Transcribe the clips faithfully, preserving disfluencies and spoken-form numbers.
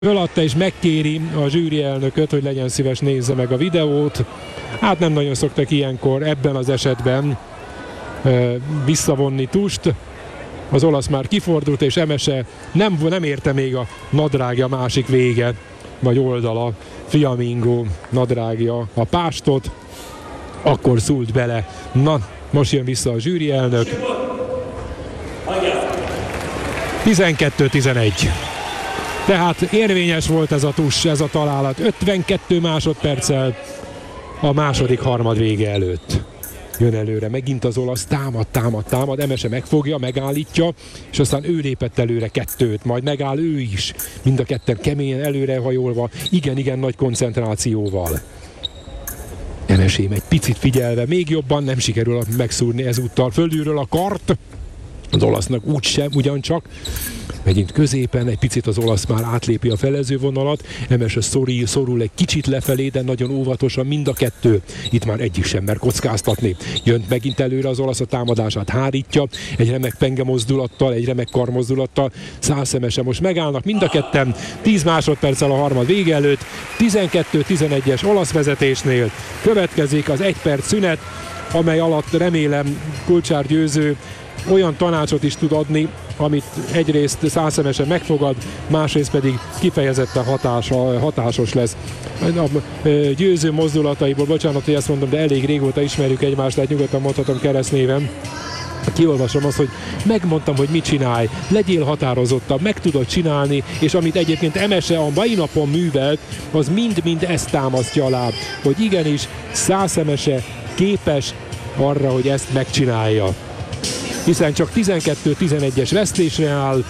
Föladta és megkéri a zsűri elnököt, hogy legyen szíves, nézze meg a videót. Hát nem nagyon szoktak ilyenkor ebben az esetben e, visszavonni tust. Az olasz már kifordult, és Emese nem, nem érte még a nadrágja másik vége, vagy oldala, Fiamingo nadrágja a pástot. Akkor szúlt bele. Na, most jön vissza a zsűri elnök. tizenkettő tizenegy. Tehát érvényes volt ez a tus, ez a találat. ötvenkettő másodperccel a második harmad vége előtt. Jön előre, megint az olasz, támad, támad, támad, Emese megfogja, megállítja, és aztán ő lépett előre kettőt, majd megáll ő is, mind a ketten keményen előrehajolva, igen-igen nagy koncentrációval. Emesém egy picit figyelve, még jobban nem sikerül megszúrni ezúttal fölülről a kart, az olasznak úgysem, ugyancsak. Megint középen, egy picit az olasz már átlépi a felezővonalat, Emese szorul, szorul egy kicsit lefelé, de nagyon óvatosan mind a kettő. Itt már egyik sem mer kockáztatni. Jön megint előre az olasz, a támadását hárítja, egy remek penge mozdulattal, egy remek karmozdulattal. Szász Emese most megállnak mind a ketten, tíz másodperccel a harmad vége előtt, tizenkettő tizenegyes olasz vezetésnél. Következik az egy perc szünet, amely alatt remélem Kulcsár Győző olyan tanácsot is tud adni, amit egyrészt Szász Emese megfogad, másrészt pedig kifejezetten hatása, hatásos lesz. A Győző mozdulataiból, bocsánat, hogy ezt mondom, de elég régóta ismerjük egymást, tehát nyugodtan mondhatom keresztnéven. Kiolvasom azt, hogy megmondtam, hogy mit csinálj, legyél határozottabb, meg tudod csinálni, és amit egyébként Emese a mai napon művelt, az mind-mind ezt támasztja alá, hogy igenis Szász Emese képes arra, hogy ezt megcsinálja. Hiszen csak tizenkettő tizenegyes vesztésre áll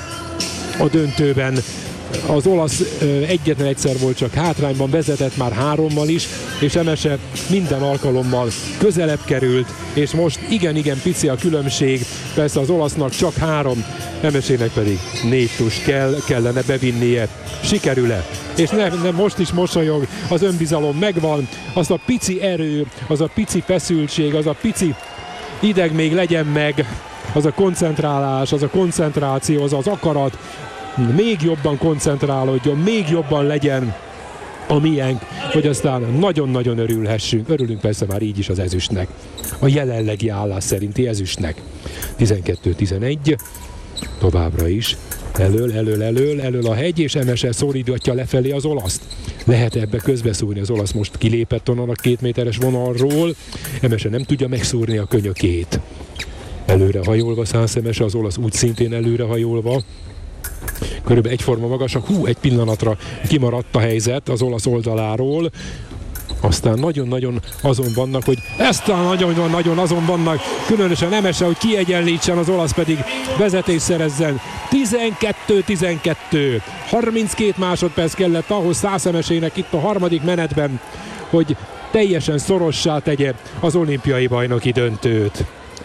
a döntőben. Az olasz egyetlen egyszer volt csak hátrányban, vezetett már hárommal is, és Emese minden alkalommal közelebb került, és most igen-igen pici a különbség, persze az olasznak csak három, Emesének pedig négy tus kell, kellene bevinnie. Sikerül-e? És ne, ne, most is mosolyog, az önbizalom megvan, az a pici erő, az a pici feszültség, az a pici ideg még legyen meg, az a koncentrálás, az a koncentráció, az az akarat, még jobban koncentrálódjon, még jobban legyen a miénk, hogy aztán nagyon-nagyon örülhessünk. Örülünk persze már így is az ezüstnek, a jelenlegi állás szerinti ezüstnek. tizenkettő tizenegy, továbbra is. Elől, elől, elől, elől a hegy, és Emese szorítgatja lefelé az olaszt. Lehet ebbe közbeszúrni, az olasz most kilépett onnan a két méteres vonalról, Emese nem tudja megszúrni a könyökét. Előrehajolva Szász Emese, az olasz úgy szintén előrehajolva. Körülbelül egyforma magasak, hú, egy pillanatra kimaradt a helyzet az olasz oldaláról. Aztán nagyon-nagyon azon vannak, hogy ezt nagyon-nagyon azon vannak, különösen Emese, hogy kiegyenlítsen, az olasz pedig vezetés szerezzen. tizenkettő tizenkettő, harminckét másodperc kellett ahhoz Szász Emesének itt a harmadik menetben, hogy teljesen szorossá tegye az olimpiai bajnoki döntőt.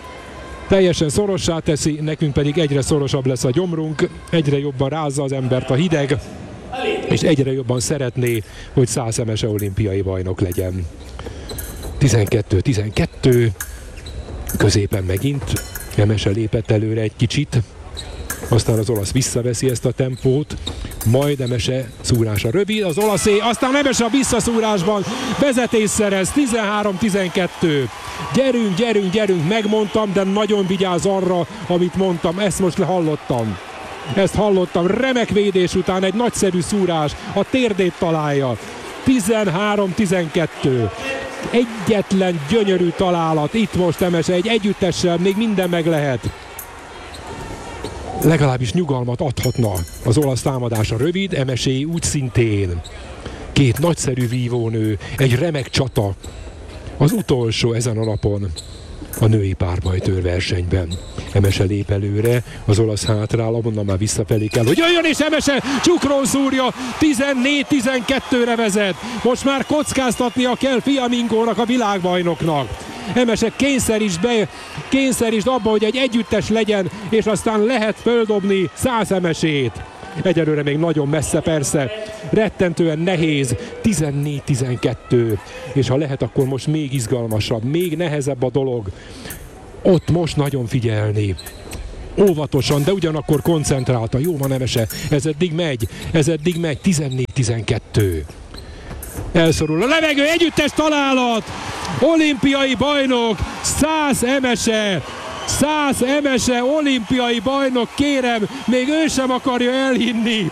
Teljesen szorossá teszi, nekünk pedig egyre szorosabb lesz a gyomrunk, egyre jobban rázza az embert a hideg, és egyre jobban szeretné, hogy Szász Emese olimpiai bajnok legyen. tizenkettő tizenkettő, középen megint Emese lépett előre egy kicsit, aztán az olasz visszaveszi ezt a tempót, majd Emese szúrása rövid, az olaszé, aztán Emese a visszaszúrásban vezetés szerez, tizenhárom tizenkettő. Gyerünk, gyerünk, gyerünk, megmondtam, de nagyon vigyázz arra, amit mondtam, ezt most hallottam. Ezt hallottam, remek védés után egy nagyszerű szúrás, a térdét találja. tizenhárom tizenkettő. Egyetlen gyönyörű találat, itt most Emese egy együttessel, még minden meg lehet. Legalábbis nyugalmat adhatna az olasz támadása rövid, Emeséi úgy szintén. Két nagyszerű vívónő, egy remek csata. Az utolsó ezen a napon a női párbajtőr versenyben. Emese lép előre, az olasz hátrál, onnan már visszafelé kell, hogy jöjjön, és Emese csukron szúrja, tizennégy tizenkettőre vezet. Most már kockáztatnia kell Fiamingónak, a világbajnoknak. Emese kényszerítsd be, kényszerítsd abba, hogy egy együttes legyen, és aztán lehet földobni Szász Emesét. Egyelőre még nagyon messze persze, rettentően nehéz, tizennégy tizenkettő, és ha lehet, akkor most még izgalmasabb, még nehezebb a dolog. Ott most nagyon figyelni. óvatosan, de ugyanakkor koncentrálta. Jó van Emese, ez eddig megy, ez eddig megy, tizennégy tizenkettő. Elszorul a levegő, együttes találat, olimpiai bajnok, száz Emese, száz Emese, olimpiai bajnok, kérem, még ő sem akarja elhinni.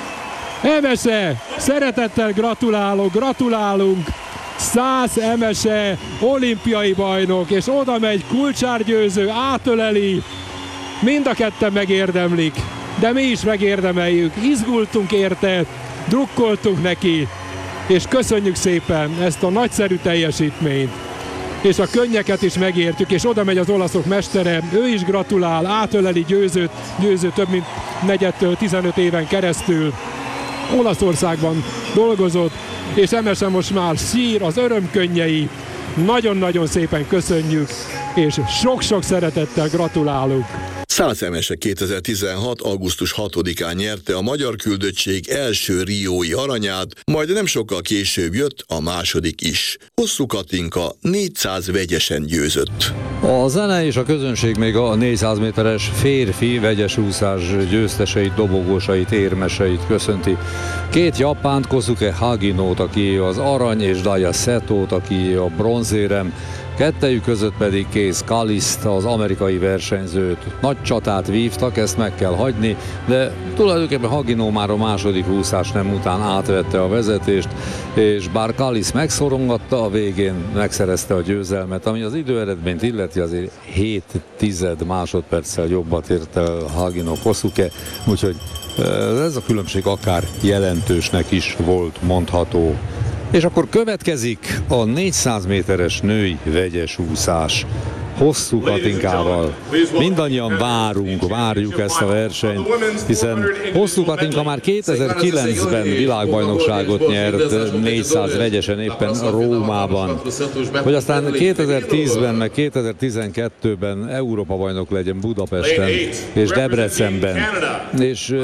Emese, szeretettel gratulálok, gratulálunk, száz Emese, olimpiai bajnok, és oda megy kulcsárgyőző, átöleli, mind a ketten megérdemlik, de mi is megérdemeljük, izgultunk érte, drukkoltunk neki, és köszönjük szépen ezt a nagyszerű teljesítményt. És a könnyeket is megértük, és oda megy az olaszok mestere, ő is gratulál, átöleli győzőt, győző több mint negyedtől tizenöt éven keresztül. Olaszországban dolgozott, és Emese most már sír, az örömkönnyei. Nagyon-nagyon szépen köszönjük, és sok-sok szeretettel gratulálunk. száz Emese kétezer-tizenhat. augusztus hatodikán nyerte a magyar küldöttség első riói aranyát, majd nem sokkal később jött a második is. Hosszú Katinka négyszáz vegyesen győzött. A zene és a közönség még a négyszáz méteres férfi vegyes úszás győzteseit, dobogósait, érmeseit köszönti. Két japánt, Kosuke Haginót, aki az arany, és Daya Setót, aki a bronzérem, kettejük között pedig Case Calist, az amerikai versenyzőt. Nagy csatát vívtak, ezt meg kell hagyni, de tulajdonképpen Haginó már a második úszás nem után átvette a vezetést, és bár Kalis megszorongatta, a végén megszerezte a győzelmet, ami az időeredményt illeti, azért hét tized másodperccel jobbat ért el Haginó Kosuke, úgyhogy ez a különbség akár jelentősnek is volt mondható. És akkor következik a négyszáz méteres női vegyes úszás. Hosszú Katinkával. Mindannyian várunk, várjuk ezt a versenyt, hiszen Hosszú Katinka már kétezer-kilencben világbajnokságot nyert négyszáz vegyesen éppen Rómában, hogy aztán kétezer-tízben meg kétezer-tizenkettőben Európa bajnok legyen Budapesten és Debrecenben. És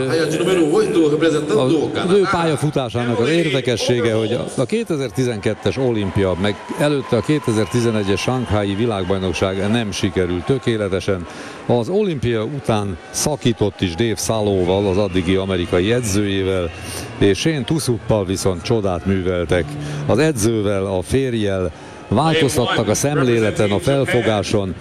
az ő pályafutásának az érdekessége, hogy a kétezer-tizenkettes olimpia, meg előtte a kétezer-tizenegyes Sanghái világbajnokság nem sikerült tökéletesen. Az olimpia után szakított is Dave Szalóval, az addigi amerikai edzőjével, és Shane Tusuppal viszont csodát műveltek. Az edzővel, a férjel változtattak a szemléleten, a felfogáson.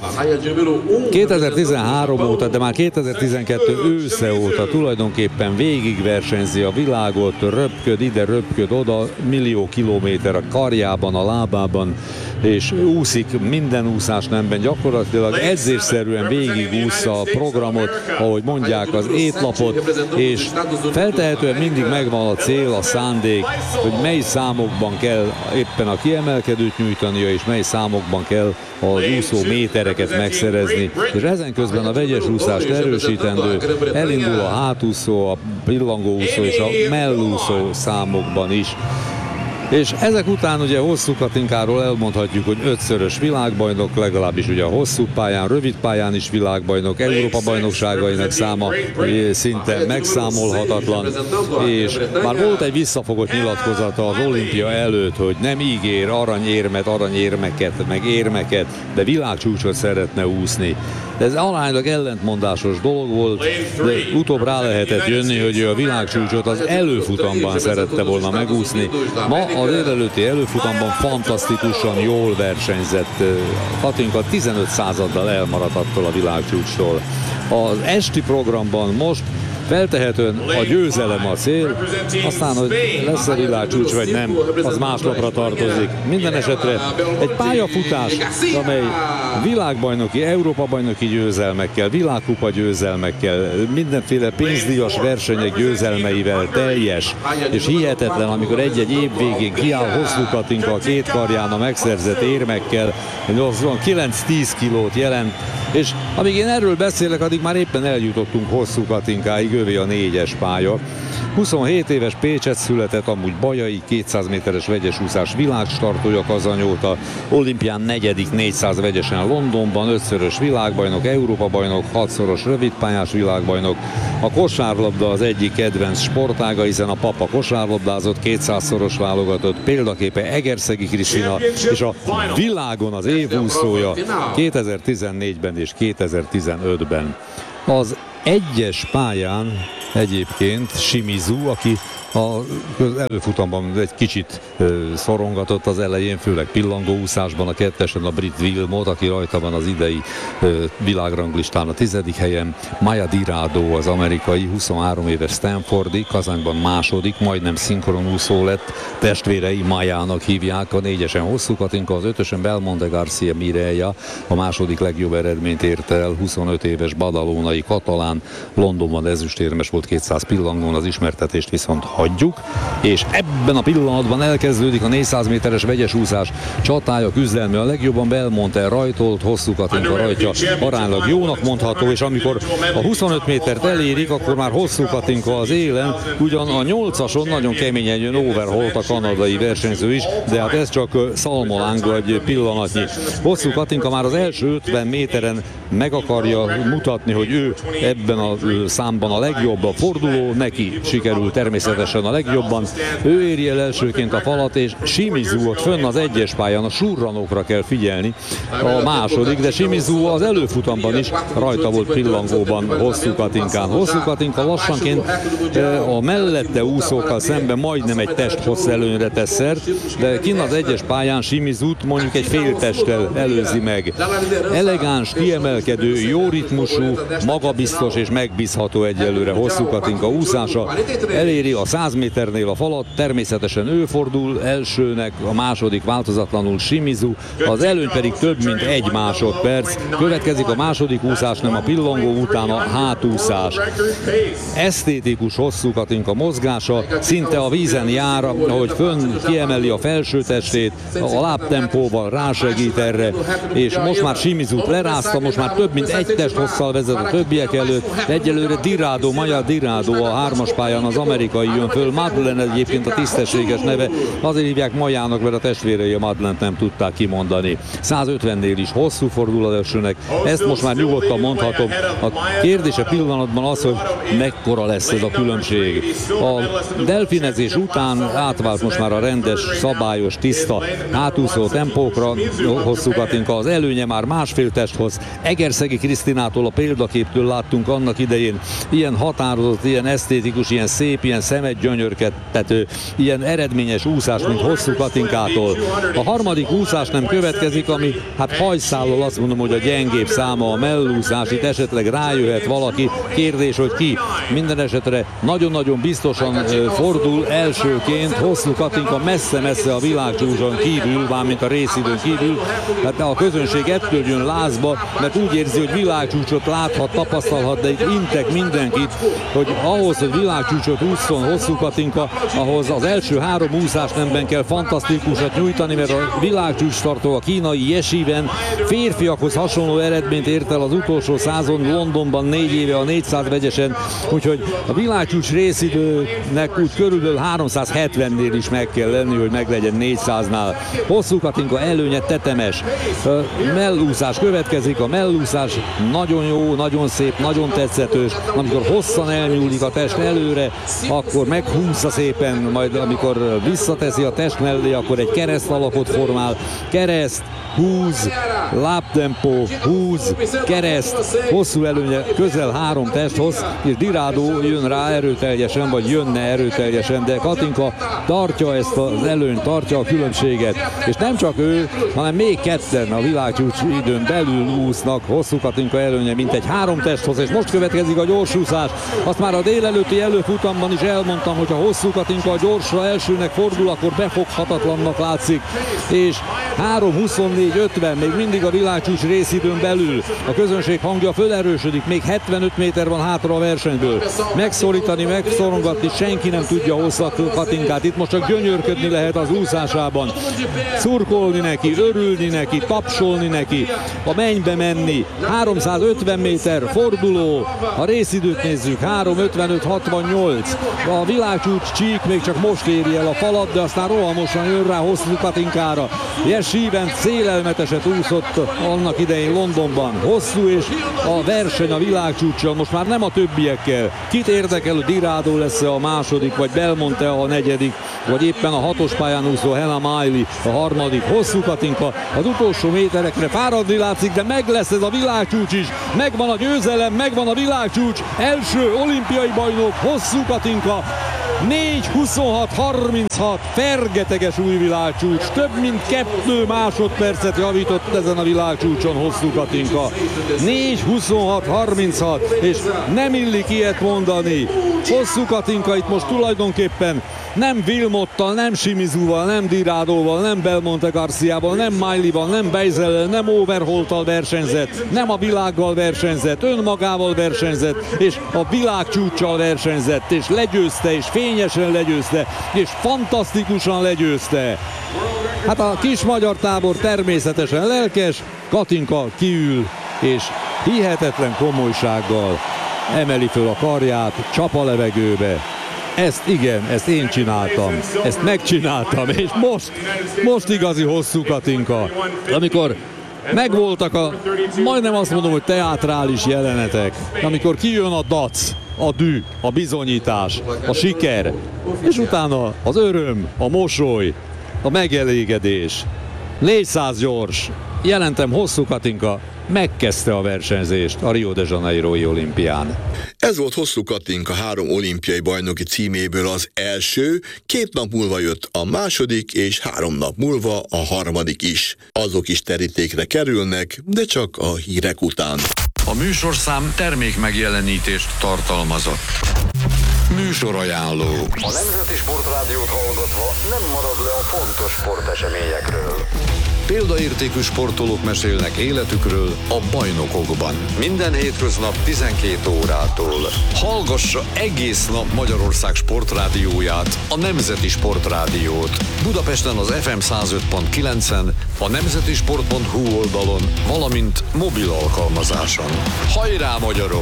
kétezer-tizenhárom óta, de már kétezer-tizenkettő ősze óta tulajdonképpen végigversenyzi a világot, röpköd ide, röpköd oda, millió kilométer a karjában, a lábában, és úszik minden úszás nemben, gyakorlatilag edzésszerűen végigúszza a programot, ahogy mondják, az étlapot, és feltehetően mindig megvan a cél, a szándék, hogy mely számokban kell éppen a kiemelkedőt nyújtania, és mely számokban kell az úszó métereket megszerezni, és ezen közben a vegyes úszást erősítendő, elindul a hátúszó, a pillangóúszó és a mellúszó számokban is. És ezek után ugye Hosszú Katinkáról elmondhatjuk, hogy ötszörös világbajnok, legalábbis ugye a hosszú pályán, rövid pályán is világbajnok, Európa bajnokságainak száma szinte megszámolhatatlan, és már volt egy visszafogott nyilatkozata az olimpia előtt, hogy nem ígér aranyérmet, aranyérmeket, meg érmeket, de világcsúcsot szeretne úszni. De ez aránylag ellentmondásos dolog volt, de utóbb rá lehetett jönni, hogy ő a világcsúcsot az előfutamban szerette volna megúszni. Ma a délelőtti előfutamban fantasztikusan jól versenyzett Katinka, tizenöt századdal elmaradt attól a világcsúcstól. Az esti programban most feltehetően a győzelem a cél, aztán, hogy lesz-e világcsúcs vagy nem, az máslapra tartozik. Minden esetre egy pályafutás, amely világbajnoki, Európa-bajnoki győzelmekkel, világkupa győzelmekkel, mindenféle pénzdíjas versenyek győzelmeivel teljes, és hihetetlen, amikor egy-egy év végén kiáll Hosszú Katinka a két karján a megszerzett érmekkel, kilenc-tíz kilót jelent, és amíg én erről beszélek, addig már éppen eljutottunk Hosszú Katinkáig, ővé a négyes pálya. huszonhét éves, Pécset született, amúgy bajai, kétszáz méteres vegyesúszás világstartója Kazanyóta, olimpián negyedik négyszáz vegyesen Londonban, ötszörös világbajnok, Európa-bajnok, hatszoros rövidpályás világbajnok. A kosárlabda az egyik kedvenc sportága, hiszen a papa kosárlabdázott, kétszázszoros válogatott, példaképe Egerszegi Krisztina, és a világon az évúszója kétezer-tizennégyben és kétezer-tizenötben. Az egyes pályán egyébként Shimizu, aki az előfutamban egy kicsit szorongatott az elején, főleg pillangóúszásban, a kettesen a brit Wilmot, aki rajta van az idei világranglistán a tizedik helyen. Maya Dirado az amerikai, huszonhárom éves Stanfordi, Kazánban második, majdnem szinkronúszó lett, testvérei Mayának hívják, a négyesen Hosszú Katinka, az ötösen Belmonte Garcia Mireia, a második legjobb eredményt érte el, huszonöt éves badalónai katalán, Londonban ezüstérmes volt kétszáz pillangón, az ismertetést viszont hagyjuk, és ebben a pillanatban elkezdődik a négyszáz méteres vegyes úszás csatája, küzdelme. A legjobban Belmonte rajtolt, Hosszú Katinka rajtja aránylag jónak mondható, és amikor a huszonöt métert elérik, akkor már Hosszú Katinka az élen, ugyan a nyolcason nagyon keményen jön Overholt, a kanadai versenyző is, de hát ez csak szalmalánga egy pillanatnyi. Hosszú Katinka már az első ötven méteren meg akarja mutatni, hogy ő ebben a számban a legjobb a forduló, neki sikerül természetesen a legjobban. Ő éri el elsőként a falat, és Shimizu ott fönn az egyes pályán, a surranókra kell figyelni, a második, de Shimizu az előfutamban is rajta volt pillangóban Hosszú Katinkán. Hosszú Katinka lassanként a mellette úszókkal szemben majdnem egy testhossz előnyre tesz szert, de kinn az egyes pályán Shimizut mondjuk egy fél testtel előzi meg. Elegáns, kiemelkedő, jó ritmusú, magabiztos és megbízható egyelőre Hosszú Katinka úszása. Eléri a száz méternél a falat, természetesen ő fordul elsőnek, a második változatlanul Shimizu, az előny pedig több mint egy másodperc. Következik a második úszás, nem a pillangó után a hátúszás. Esztétikus Hosszú Katinka mozgása, szinte a vízen jár, ahogy fönn kiemeli a felső testét, a lábtempóval rásegít erre, és most már Shimizut lerázta, most már több mint egy testhosszal vezet a többiek előtt. Egyelőre Dirado, Maya Dirado a hármas pályán az amerikai jön föl, Madeleine egyébként a tisztességes neve, azért hívják Majának, mert a testvérei a Madeleine-t nem tudták kimondani. száz ötvennél is hosszú fordul az elsőnek, ezt most már nyugodtan mondhatom. A kérdése pillanatban az, hogy mekkora lesz ez a különbség. A delfinezés után átvált most már a rendes, szabályos, tiszta hátúszó tempókra. Hosszú Katinka az előnye már másfél testhoz. Egerszegi Krisztinától, a példaképtől láttunk annak idején ilyen határozott, ilyen esztétikus, ilyen szép, ilyen szemet gyönyörködtető, ilyen eredményes úszás, mint Hosszú Katinkától. A harmadik úszás nem következik, ami hát hajszállal azt mondom, hogy a gyengébb száma, a mellúszás, itt esetleg rájöhet valaki, kérdés, hogy ki. Minden esetre nagyon-nagyon biztosan fordul elsőként Hosszú Katinka messze-messze a világcsúcson kívül, mármint a részidőn kívül. Hát a közönség ettől jön lázba, mert úgy érzi, hogy világcsúcsot láthat, tapasztalhat, de itt intek mindenkit, hogy ahhoz, hogy világcsúcsot ússzon Hosszú Katinka, ahhoz az első három úszás nemben kell fantasztikusat nyújtani, mert a világcsúcs tartó, a kínai Yeshiven férfiakhoz hasonló eredményt ért el az utolsó százon Londonban négy éve a négyszáz vegyesen, úgyhogy a világcsúcs részidőnek úgy körülbelül háromszázhetvennél is meg kell lenni, hogy meglegyen négyszáznál. Hosszú Katinka előnye tetemes. Mellúszás következik, a mellúszás nagyon jó, nagyon szép, nagyon tetszetős, amikor hosszan elnyúlik a test előre, akkor meghúzza szépen, majd amikor visszateszi a test mellé, akkor egy kereszt alakot formál, kereszt, húz, lábtempó, húz, kereszt, hosszú előnye, közel három testhoz, és Dirado jön rá erőteljesen, vagy jönne erőteljesen, de Katinka tartja ezt az előnyt, tartja a különbséget, és nem csak ő, hanem még ketten a világcsúcs időn belül úsznak. Hosszú Katinka előnye mintegy három testhoz, és most következik a gyorsúszás. Azt már a délelőtti előfutamban is elmondtam, hogy ha Hosszú Katinka a gyorsra elsőnek fordul, akkor befoghatatlannak látszik, és három huszonnégy ötven még mindig a világcsúcs részidőn belül. A közönség hangja fölerősödik, még hetvenöt méter van hátra a versenyből. Megszorítani, megszorongatni, senki nem tudja Hosszú Katinkát. Itt most csak gyönyörködni lehet az úszásában. Szurkolni neki, örülni neki, tapsolni neki, a mennybe menni. háromszázötven méter forduló, a részidőt nézzük, három ötvenöt hatvannyolc. A világcsúcs csík még csak most éri el a falat, de aztán rohamosan jön rá Hosszú Katinkára. Yeshiven szélelmeteset úszott annak idején Londonban. Hosszú, és a verseny a világcsúccsal most már nem a többiekkel. Kit érdekel, hogy Dirado lesz a második, vagy Belmonte a negyedik. vagy éppen a hatos pályán úszó Hannah Miley a harmadik. Hosszú Katinka az utolsó méterekre fáradni látszik, de meg lesz ez a világcsúcs is. Megvan a győzelem, megvan a világcsúcs. Első olimpiai bajnok Hosszú Katinka. négy huszonhat harminchat, fergeteges új világcsúcs, több mint kettő másodpercet javított ezen a világcsúcson Hosszú Katinka. négy huszonhat harminchat, és nem illik ilyet mondani. Hosszú Katinka itt most tulajdonképpen nem Wilmottal, nem Shimizuval, nem Dirádóval, nem Belmonte Garciával, nem Mileyval, nem Beisellel, nem Overholttal versenyzett, nem a világgal versenyzett, önmagával versenyzett, és a világcsúccsal versenyzett, és legyőzte, és fényesen legyőzte, és fantasztikusan legyőzte. Hát a kis magyar tábor természetesen lelkes, Katinka kiül, és hihetetlen komolysággal emeli föl a karját, csap a levegőbe. Ezt igen, ezt én csináltam, ezt megcsináltam, és most, most igazi Hosszú Katinka, amikor megvoltak a, majdnem azt mondom, hogy teátrális jelenetek, amikor kijön a dac, a dű, a bizonyítás, a siker, és utána az öröm, a mosoly, a megelégedés. négyszáz gyors, jelentem, Hosszú Katinka megkezdte a versenyzést a Rio de Janeiro-i olimpián. Ez volt Hosszú Katinka három olimpiai bajnoki címéből az első, két nap múlva jött a második, és három nap múlva a harmadik is. Azok is terítékre kerülnek, de csak a hírek után. A műsorszám termék megjelenítést tartalmazott. Műsorajánló. A Nemzeti Sportrádiót hallgatva nem marad le a fontos sporteseményekről. Példaértékű sportolók mesélnek életükről a bajnokokban. Minden hétköznap tizenkét órától. Hallgassa egész nap Magyarország sportrádióját, a Nemzeti Sportrádiót. Budapesten az ef em száz öt pont kilencen, a nemzetisport pont hu oldalon, valamint mobil alkalmazáson. Hajrá, magyarok!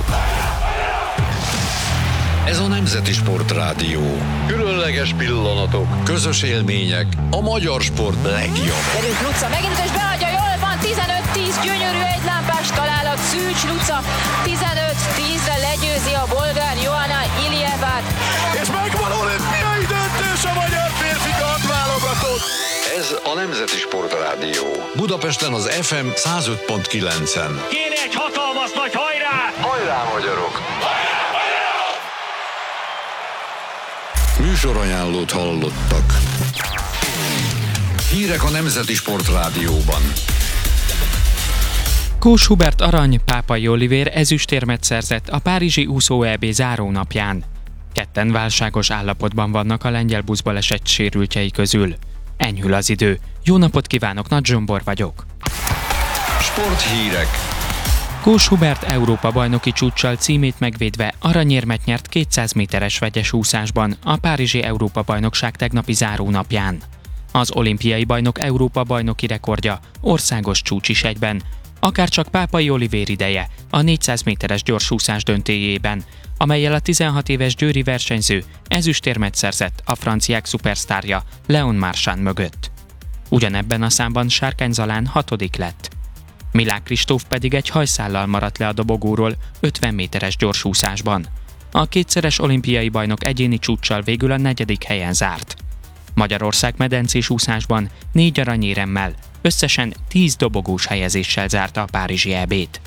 Ez a Nemzeti Sportrádió. Különleges pillanatok, közös élmények, a magyar sport legjobb. Gyerünk, Luca, megint és beadja, jól van, tizenöt tíz, gyönyörű egylámpás találat, Szűcs Luca, tizenöt tízre legyőzi a bolgár Johanna Iljevát. És megvan olimpiai döntős a magyar férfi kardválogatott. Ez a Nemzeti Sportrádió. Budapesten az ef em száz öt pont kilencen. Kéne egy hatalmas nagy hajrá! Hajrá, magyarok! Műsorajánlót hallottak. Hírek a Nemzeti Sportrádióban. Kós Hubert arany, Pápai Olivér ezüstérmet szerzett a párizsi úszó é bé zárónapján. Ketten válságos állapotban vannak a lengyel buszbaleset sérültjei közül. Enyhül az idő. Jó napot kívánok, Nagy Zsombor vagyok. Sporthírek. Kós Hubert Európa-bajnoki csúccsal címét megvédve aranyérmet nyert kétszáz méteres vegyes úszásban a párizsi Európa-bajnokság tegnapi zárónapján. Az olimpiai bajnok Európa-bajnoki rekordja országos csúcs is egyben, akárcsak Pápai Olivér ideje a négyszáz méteres gyorsúszás döntéjében, amellyel a tizenhat éves győri versenyző ezüstérmet szerzett a franciák szupersztárja Leon Marchand mögött. Ugyanebben a számban Sárkány Zalán hatodik lett. Milák Kristóf pedig egy hajszállal maradt le a dobogóról ötven méteres gyorsúszásban. A kétszeres olimpiai bajnok egyéni csúccsal végül a negyedik helyen zárt. Magyarország medencés úszásban négy aranyéremmel, összesen tíz dobogós helyezéssel zárta a párizsi é bét.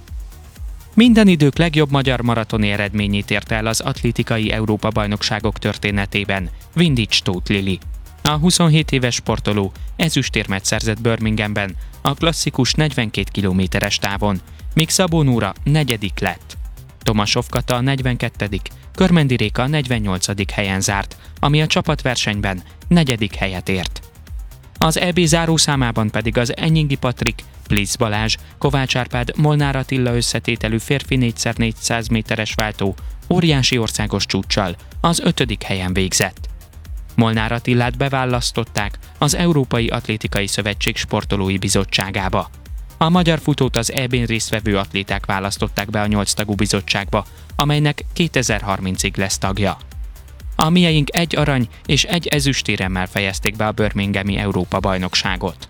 Minden idők legjobb magyar maratoni eredményét érte el az atlétikai Európa-bajnokságok történetében Vindics Tóth Lili. A huszonhét éves sportoló ezüstérmet szerzett Birminghamben a klasszikus negyvenkét kilométeres távon, míg Szabó Nóra negyedik lett. Tomasov Kata a negyvenkettedik, Körmendi Réka a negyvennyolcadik helyen zárt, ami a csapatversenyben negyedik helyet ért. Az é bé zárószámában pedig az Enyingi Patrik, Plisz Balázs, Kovács Árpád, Molnár Attila összetételű férfi négy száz négyszáz méteres váltó óriási országos csúccsal az ötödik helyen végzett. Molnár Attilát beválasztották az Európai Atlétikai Szövetség sportolói bizottságába. A magyar futót az é bén résztvevő atléták választották be a nyolc tagú bizottságba, amelynek kétezer-harmincig lesz tagja. A mieink egy arany és egy ezüstéremmel fejezték be a birminghami Európa-bajnokságot.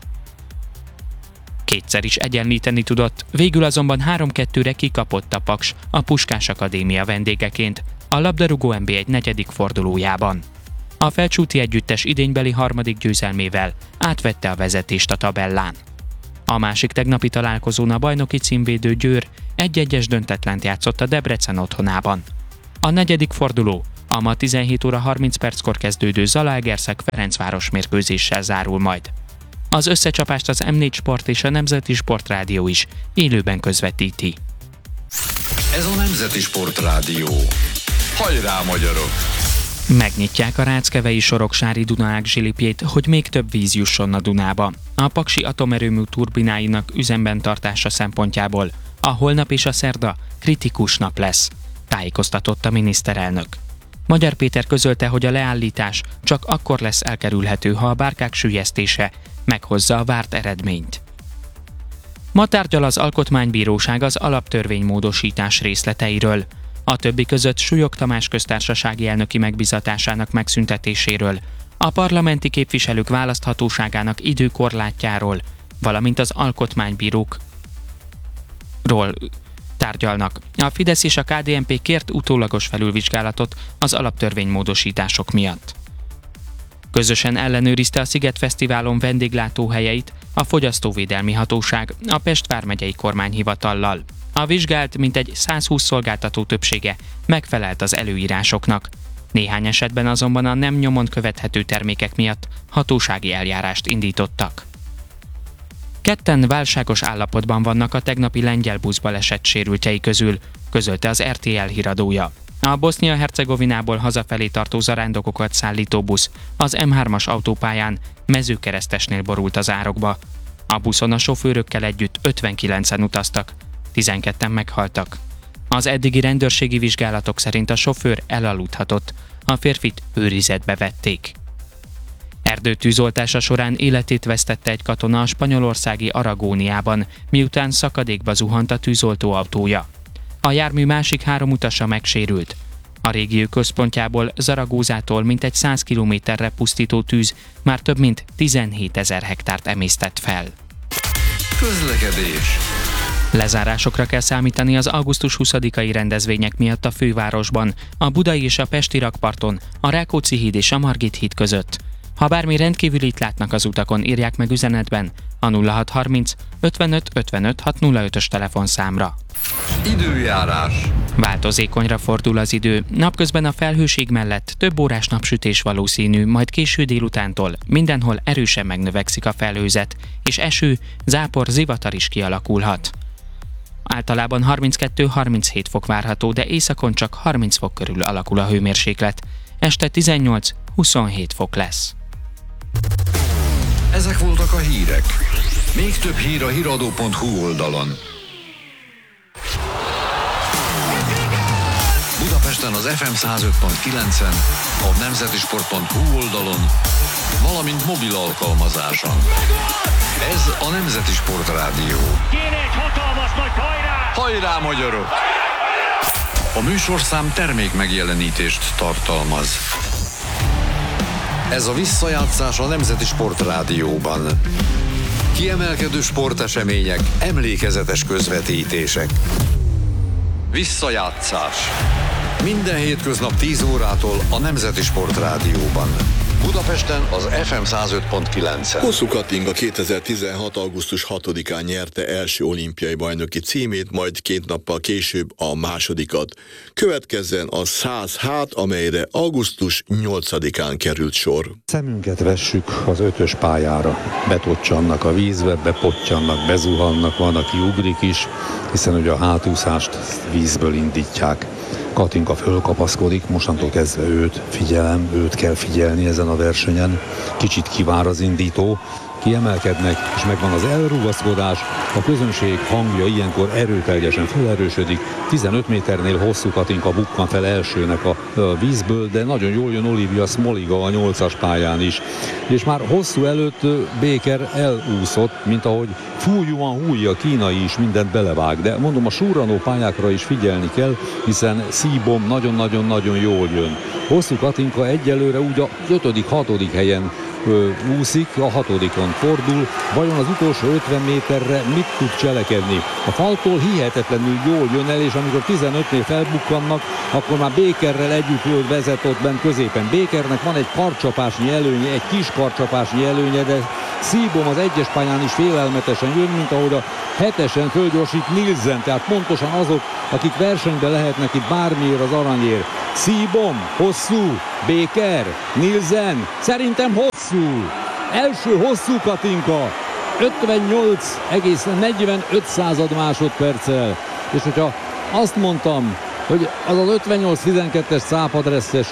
Kétszer is egyenlíteni tudott, végül azonban három-kettőre kikapott a Paks a Puskás Akadémia vendégeként a labdarúgó en bé egy negyedik fordulójában. A Felcsúti együttes idénybeli harmadik győzelmével átvette a vezetést a tabellán. A másik tegnapi találkozón a bajnoki címvédő Győr egy-egyes döntetlent játszott a Debrecen otthonában. A negyedik forduló a ma tizenhét óra harminc perckor kezdődő Zalaegerszeg-Ferencváros mérkőzéssel zárul majd. Az összecsapást az em négy Sport és a Nemzeti Sportrádió is élőben közvetíti. Ez a Nemzeti Sportrádió. Hajrá, magyarok! Megnyitják a ráckevei Soroksári Dunaák zsilipjét, hogy még több víz jusson a Dunába. A Paksi atomerőmű turbináinak üzemben tartása szempontjából a holnap és a szerda kritikus nap lesz, tájékoztatott a miniszterelnök. Magyar Péter közölte, hogy a leállítás csak akkor lesz elkerülhető, ha a bárkák süllyesztése meghozza a várt eredményt. Ma tárgyal az Alkotmánybíróság az alaptörvénymódosítás részleteiről. A többi között Súlyog Tamás köztársasági elnöki megbizatásának megszüntetéséről, a parlamenti képviselők választhatóságának időkorlátjáról, valamint az alkotmánybírókról tárgyalnak. A Fidesz és a ká dé en pé kért utólagos felülvizsgálatot az alaptörvénymódosítások miatt. Közösen ellenőrizte a Sziget Fesztiválon vendéglátóhelyeit a Fogyasztóvédelmi Hatóság a Pest vármegyei kormányhivatallal. A vizsgált mintegy százhúsz szolgáltató többsége megfelelt az előírásoknak. Néhány esetben azonban a nem nyomon követhető termékek miatt hatósági eljárást indítottak. Ketten válságos állapotban vannak a tegnapi lengyel buszbaleset sérültjei közül, közölte az er té el híradója. A Bosznia-Hercegovinából hazafelé tartó zarándokokat szállító busz az em hármas autópályán Mezőkeresztesnél borult az árokba. A buszon a sofőrökkel együtt ötvenkilencen utaztak, tizenketten meghaltak. Az eddigi rendőrségi vizsgálatok szerint a sofőr elaludhatott, a férfit őrizetbe vették. Erdőtűzoltása során életét vesztette egy katona a spanyolországi Aragóniában, miután szakadékba zuhant a tűzoltó autója. A jármű másik három utasa megsérült. A régió központjából, Zaragózától mintegy száz kilométerre pusztító tűz már több mint tizenhétezer hektárt emésztett fel. Közlekedés. Lezárásokra kell számítani az augusztus huszadikai rendezvények miatt a fővárosban, a budai és a pesti rakparton, a Rákóczi híd és a Margit híd között. Ha bármi rendkívülit látnak az utakon, írják meg üzenetben a nulla hat harminc ötvenöt ötvenöt hatszázötös telefonszámra. Időjárás. Változékonyra fordul az idő. Napközben a felhőség mellett több órás napsütés valószínű, majd késő délutántól mindenhol erősen megnövekszik a felhőzet, és eső, zápor, zivatar is kialakulhat. Általában harminckettő-harminchét fok várható, de északon csak harminc fok körül alakul a hőmérséklet. Este tizennyolc-huszonhét fok lesz. Ezek voltak a hírek. Még több hír a híradó pont hu oldalon. Budapesten az ef em száz öt pont kilencen, a nemzetisport pont hu oldalon, valamint mobil alkalmazáson. Ez a Nemzeti Sportrádió. Kéne egy hatalmas nagy hajrá! Hajrá, magyarok! A műsorszám termék megjelenítést tartalmaz. Ez a visszajátszás a Nemzeti Sportrádióban. Kiemelkedő sportesemények, emlékezetes közvetítések. Visszajátszás. Minden hétköznap tíz órától a Nemzeti Sportrádióban. Budapesten az ef em száz öt pont kilencen. Hosszú Katinka kétezer-tizenhat. augusztus hatodikán nyerte első olimpiai bajnoki címét, majd két nappal később a másodikat. Következzen a száz hát, amelyre augusztus nyolcadikán került sor. Szemünket vessük az ötös pályára. Betoccsannak a vízbe, bepottyannak, bezuhannak, van, aki ugrik is, hiszen ugye a hátúszást vízből indítják. Katinka fölkapaszkodik, mostantól kezdve őt figyelem, őt kell figyelni ezen a versenyen. Kicsit kivár az indító, kiemelkednek, és megvan az elrugaszkodás, a közönség hangja ilyenkor erőteljesen felerősödik. tizenöt méternél hosszú Katinka bukkan fel elsőnek a, a vízből, de nagyon jól jön Olivia Smoliga a nyolcas pályán is. És már hosszú előtt Béker elúszott, mint ahogy Fu Yuan Hui, a kínai is mindent belevág, de mondom, a surranó pályákra is figyelni kell, hiszen Szíbom nagyon-nagyon-nagyon jól jön. Hosszú Katinka egyelőre úgy a ötödik, hatodik helyen ö, úszik, a hatodikon fordul. Vajon az utolsó ötven méterre mit tud cselekedni? A faltól hihetetlenül jól jön el, és amikor tizenötnél felbukkannak, akkor már Bakerrel együtt vezet ott bent középen. Bakernek van egy karcsapásnyi előnye, egy kis karcsapásnyi előnye, de Seebohm az egyes pályán is félelmetesen jön, mint ahogy a hetesen fölgyorsít Nielsen, tehát pontosan azok, akik versenyben lehetnek itt bármiért az aranyért. Seebohm, hosszú, Baker, Nielsen, szerintem hosszú, első hosszú Katinka, ötvennyolc egész negyvenöt század másodperccel, és hogyha azt mondtam, hogy az az ötvennyolc tizenkettes szápadresszes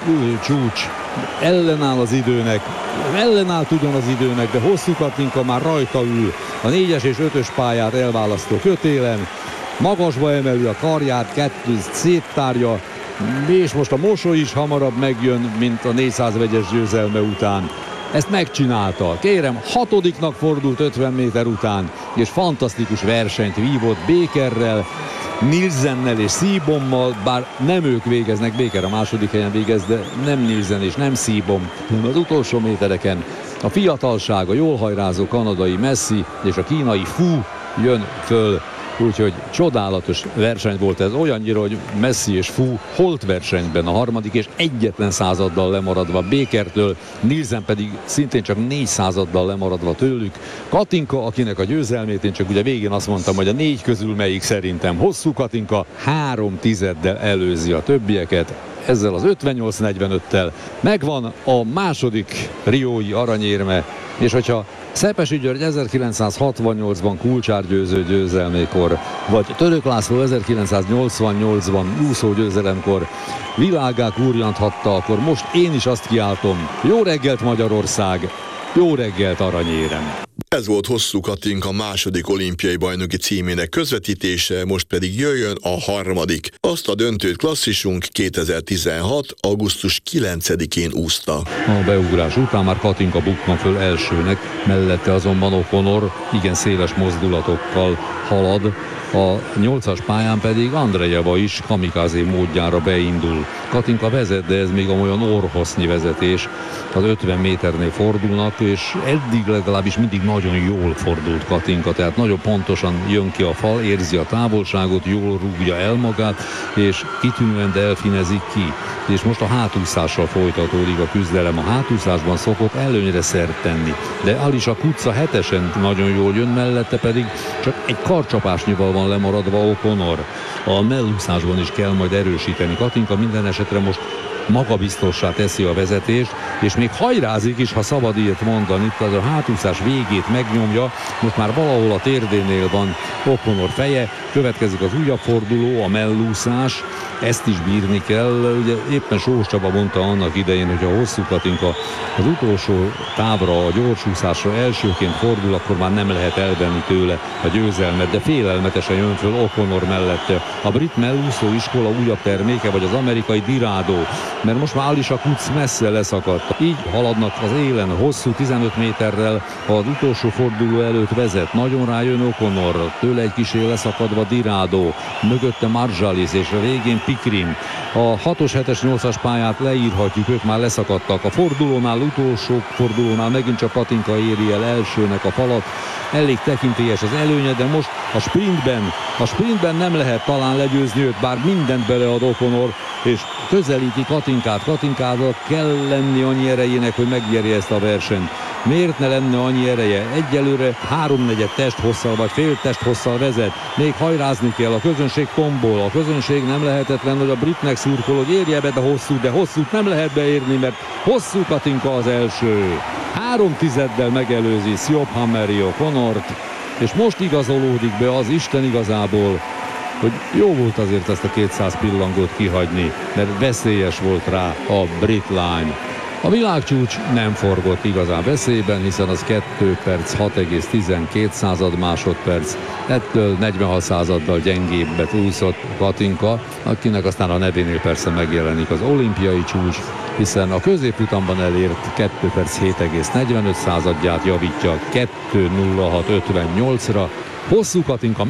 csúcs ellenáll az időnek, ellenáll tudjon az időnek, de hosszú Katinka már rajta ül a négyes és ötös pályát elválasztó kötélen, magasba emeli a karját, kettő széttárja, és most a mosoly is hamarabb megjön, mint a négyszáz vegyes győzelme után. Ezt megcsinálta. Kérem, hatodiknak fordult ötven méter után, és fantasztikus versenyt vívott Bakerrel, Nielsennel és Seebohmmal, bár nem ők végeznek, Baker a második helyen végez, de nem Nielsen és nem Seebohm, hanem az utolsó métereken a fiatalság, a jól hajrázó kanadai Messi és a kínai Fu jön föl. Úgyhogy csodálatos verseny volt ez, olyannyira, hogy Messi és Fu holt versenyben a harmadik, és egyetlen századdal lemaradva Bakertől, Nielsen pedig szintén csak négy századdal lemaradva tőlük. Katinka, akinek a győzelmét, én csak ugye végén azt mondtam, hogy a négy közül melyik szerintem hosszú Katinka, három tizeddel előzi a többieket. Ezzel az ötvennyolc negyvenöttel megvan a második riói aranyérme, és hogyha Szepesi György ezerkilencszázhatvannyolcban kulcsárgyőző győzelmékor, vagy Török László ezerkilencszáznyolcvannyolcban úszó győzelemkor világgá kurjanthatta, akkor most én is azt kiáltom, jó reggelt Magyarország, jó reggelt aranyérem! Ez volt Hosszú Katinka második olimpiai bajnoki címének közvetítése, most pedig jöjjön a harmadik. Azt a döntőt klasszisunk kétezer-tizenhat. augusztus kilencedikén úszta. A beugrás után már Katinka bukkan föl elsőnek, mellette azonban O'Connor igen széles mozdulatokkal halad, a nyolcas pályán pedig Andrejeva is kamikázé módjára beindul. Katinka vezet, de ez még olyan orrhossznyi vezetés. Az ötven méternél fordulnak, és eddig legalábbis mindig nagyon jól fordult Katinka, tehát nagyon pontosan jön ki a fal, érzi a távolságot, jól rúgja el magát, és kitűnően delfinezik ki. És most a hátúszással folytatódik a küzdelem. A hátúszásban szokott előnyre szert tenni, de Alisa Kutza hetesen nagyon jól jön, mellette pedig csak egy karcsapásnyival van lemaradva O'Connor. A mellúszásban is kell majd erősíteni. Katinka minden esetre most magabiztossá teszi a vezetést, és még hajrázik is, ha szabad ilyet mondani. Az a hátúszás végét megnyomja, most már valahol a térdénél van O'Connor feje, következik az újabb forduló, a mellúszás, ezt is bírni kell. Ugye éppen Sós Csaba mondta annak idején, hogy a Hosszú Katinka az utolsó távra, a gyorsúszásra elsőként fordul, akkor már nem lehet elvenni tőle a győzelmet, de félelmetesen jön föl O'Connor mellette. A brit mellúszó iskola újabb terméke, vagy az amerikai Dirado, mert most már Alisa Kutz messze leszakadt. Így haladnak az élen, hosszú tizenöt méterrel az utolsó forduló előtt vezet. Nagyon rájön O'Connor, tőle egy kicsi leszakadva Dirado, mögötte Marjalis, és a végén Pikrin. A hatos, hetes, nyolcas pályát leírhatjuk, ők már leszakadtak. A fordulónál, utolsó fordulónál megint csak Katinka éri el elsőnek a falat. Elég tekintélyes az előnye, de most a sprintben, a sprintben nem lehet talán legyőzni őt, bár mindent belead O'Connor, és közelíti Katinkát. Katinkának kell lenni annyi erejének, hogy megnyerje ezt a versenyt. Miért ne lenne annyi ereje? Egyelőre háromnegyed testhosszal vagy fél testhosszal vezet. Még hajrázni kell, a közönség tombol. A közönség nem lehetetlen, hogy a britnek szurkol, hogy érje be, de hosszú, de hosszút nem lehet beérni, mert Hosszú Katinka az első. Három tizeddel megelőzi Siobhan-Mary O'Connort, és most igazolódik be az Isten igazából, hogy jó volt azért ezt a kétszáz pillangót kihagyni, mert veszélyes volt rá a brit lány. A világcsúcs nem forgott igazán veszélyben, hiszen az kettő perc hat egész tizenkét század másodperc. Ettől negyvenhat századdal gyengébbet úszott Katinka, akinek aztán a nevénél persze megjelenik az olimpiai csúcs, hiszen a középutamban elért kettő perc hét egész negyvenöt századját javítja kettő nulla hat ötvennyolcra. Hosszú Katinka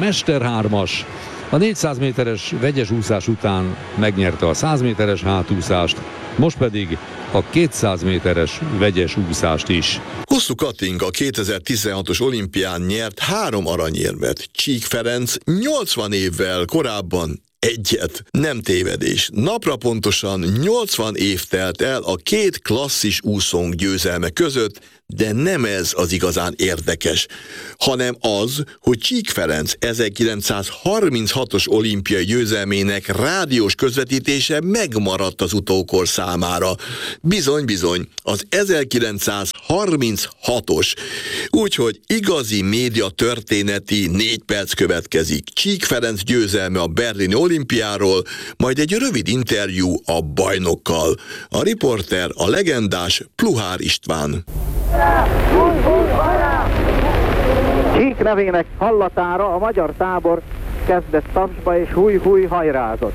mesterhármas. A négyszáz méteres vegyes úszás után megnyerte a száz méteres hátúszást, most pedig a kétszáz méteres vegyes úszást is. Hosszú Katinka kétezer-tizenhatos olimpián nyert három aranyérmet. Csík Ferenc nyolcvan évvel korábban egyet. Nem tévedés. Napra pontosan nyolcvan év telt el a két klasszis úszónk győzelme között, de nem ez az igazán érdekes, hanem az, hogy Csík Ferenc ezerkilencszázharminchatos olimpiai győzelmének rádiós közvetítése megmaradt az utókor számára. Bizony-bizony, az ezerkilencszázharminchatos. Úgyhogy igazi média történeti négy perc következik. Csík Ferenc győzelme a berlini olimpiáról, majd egy rövid interjú a bajnokkal. A riporter a legendás Pluhár István. Csík nevének hallatára a magyar tábor kezdett tapsba és húj-húj hajrázott.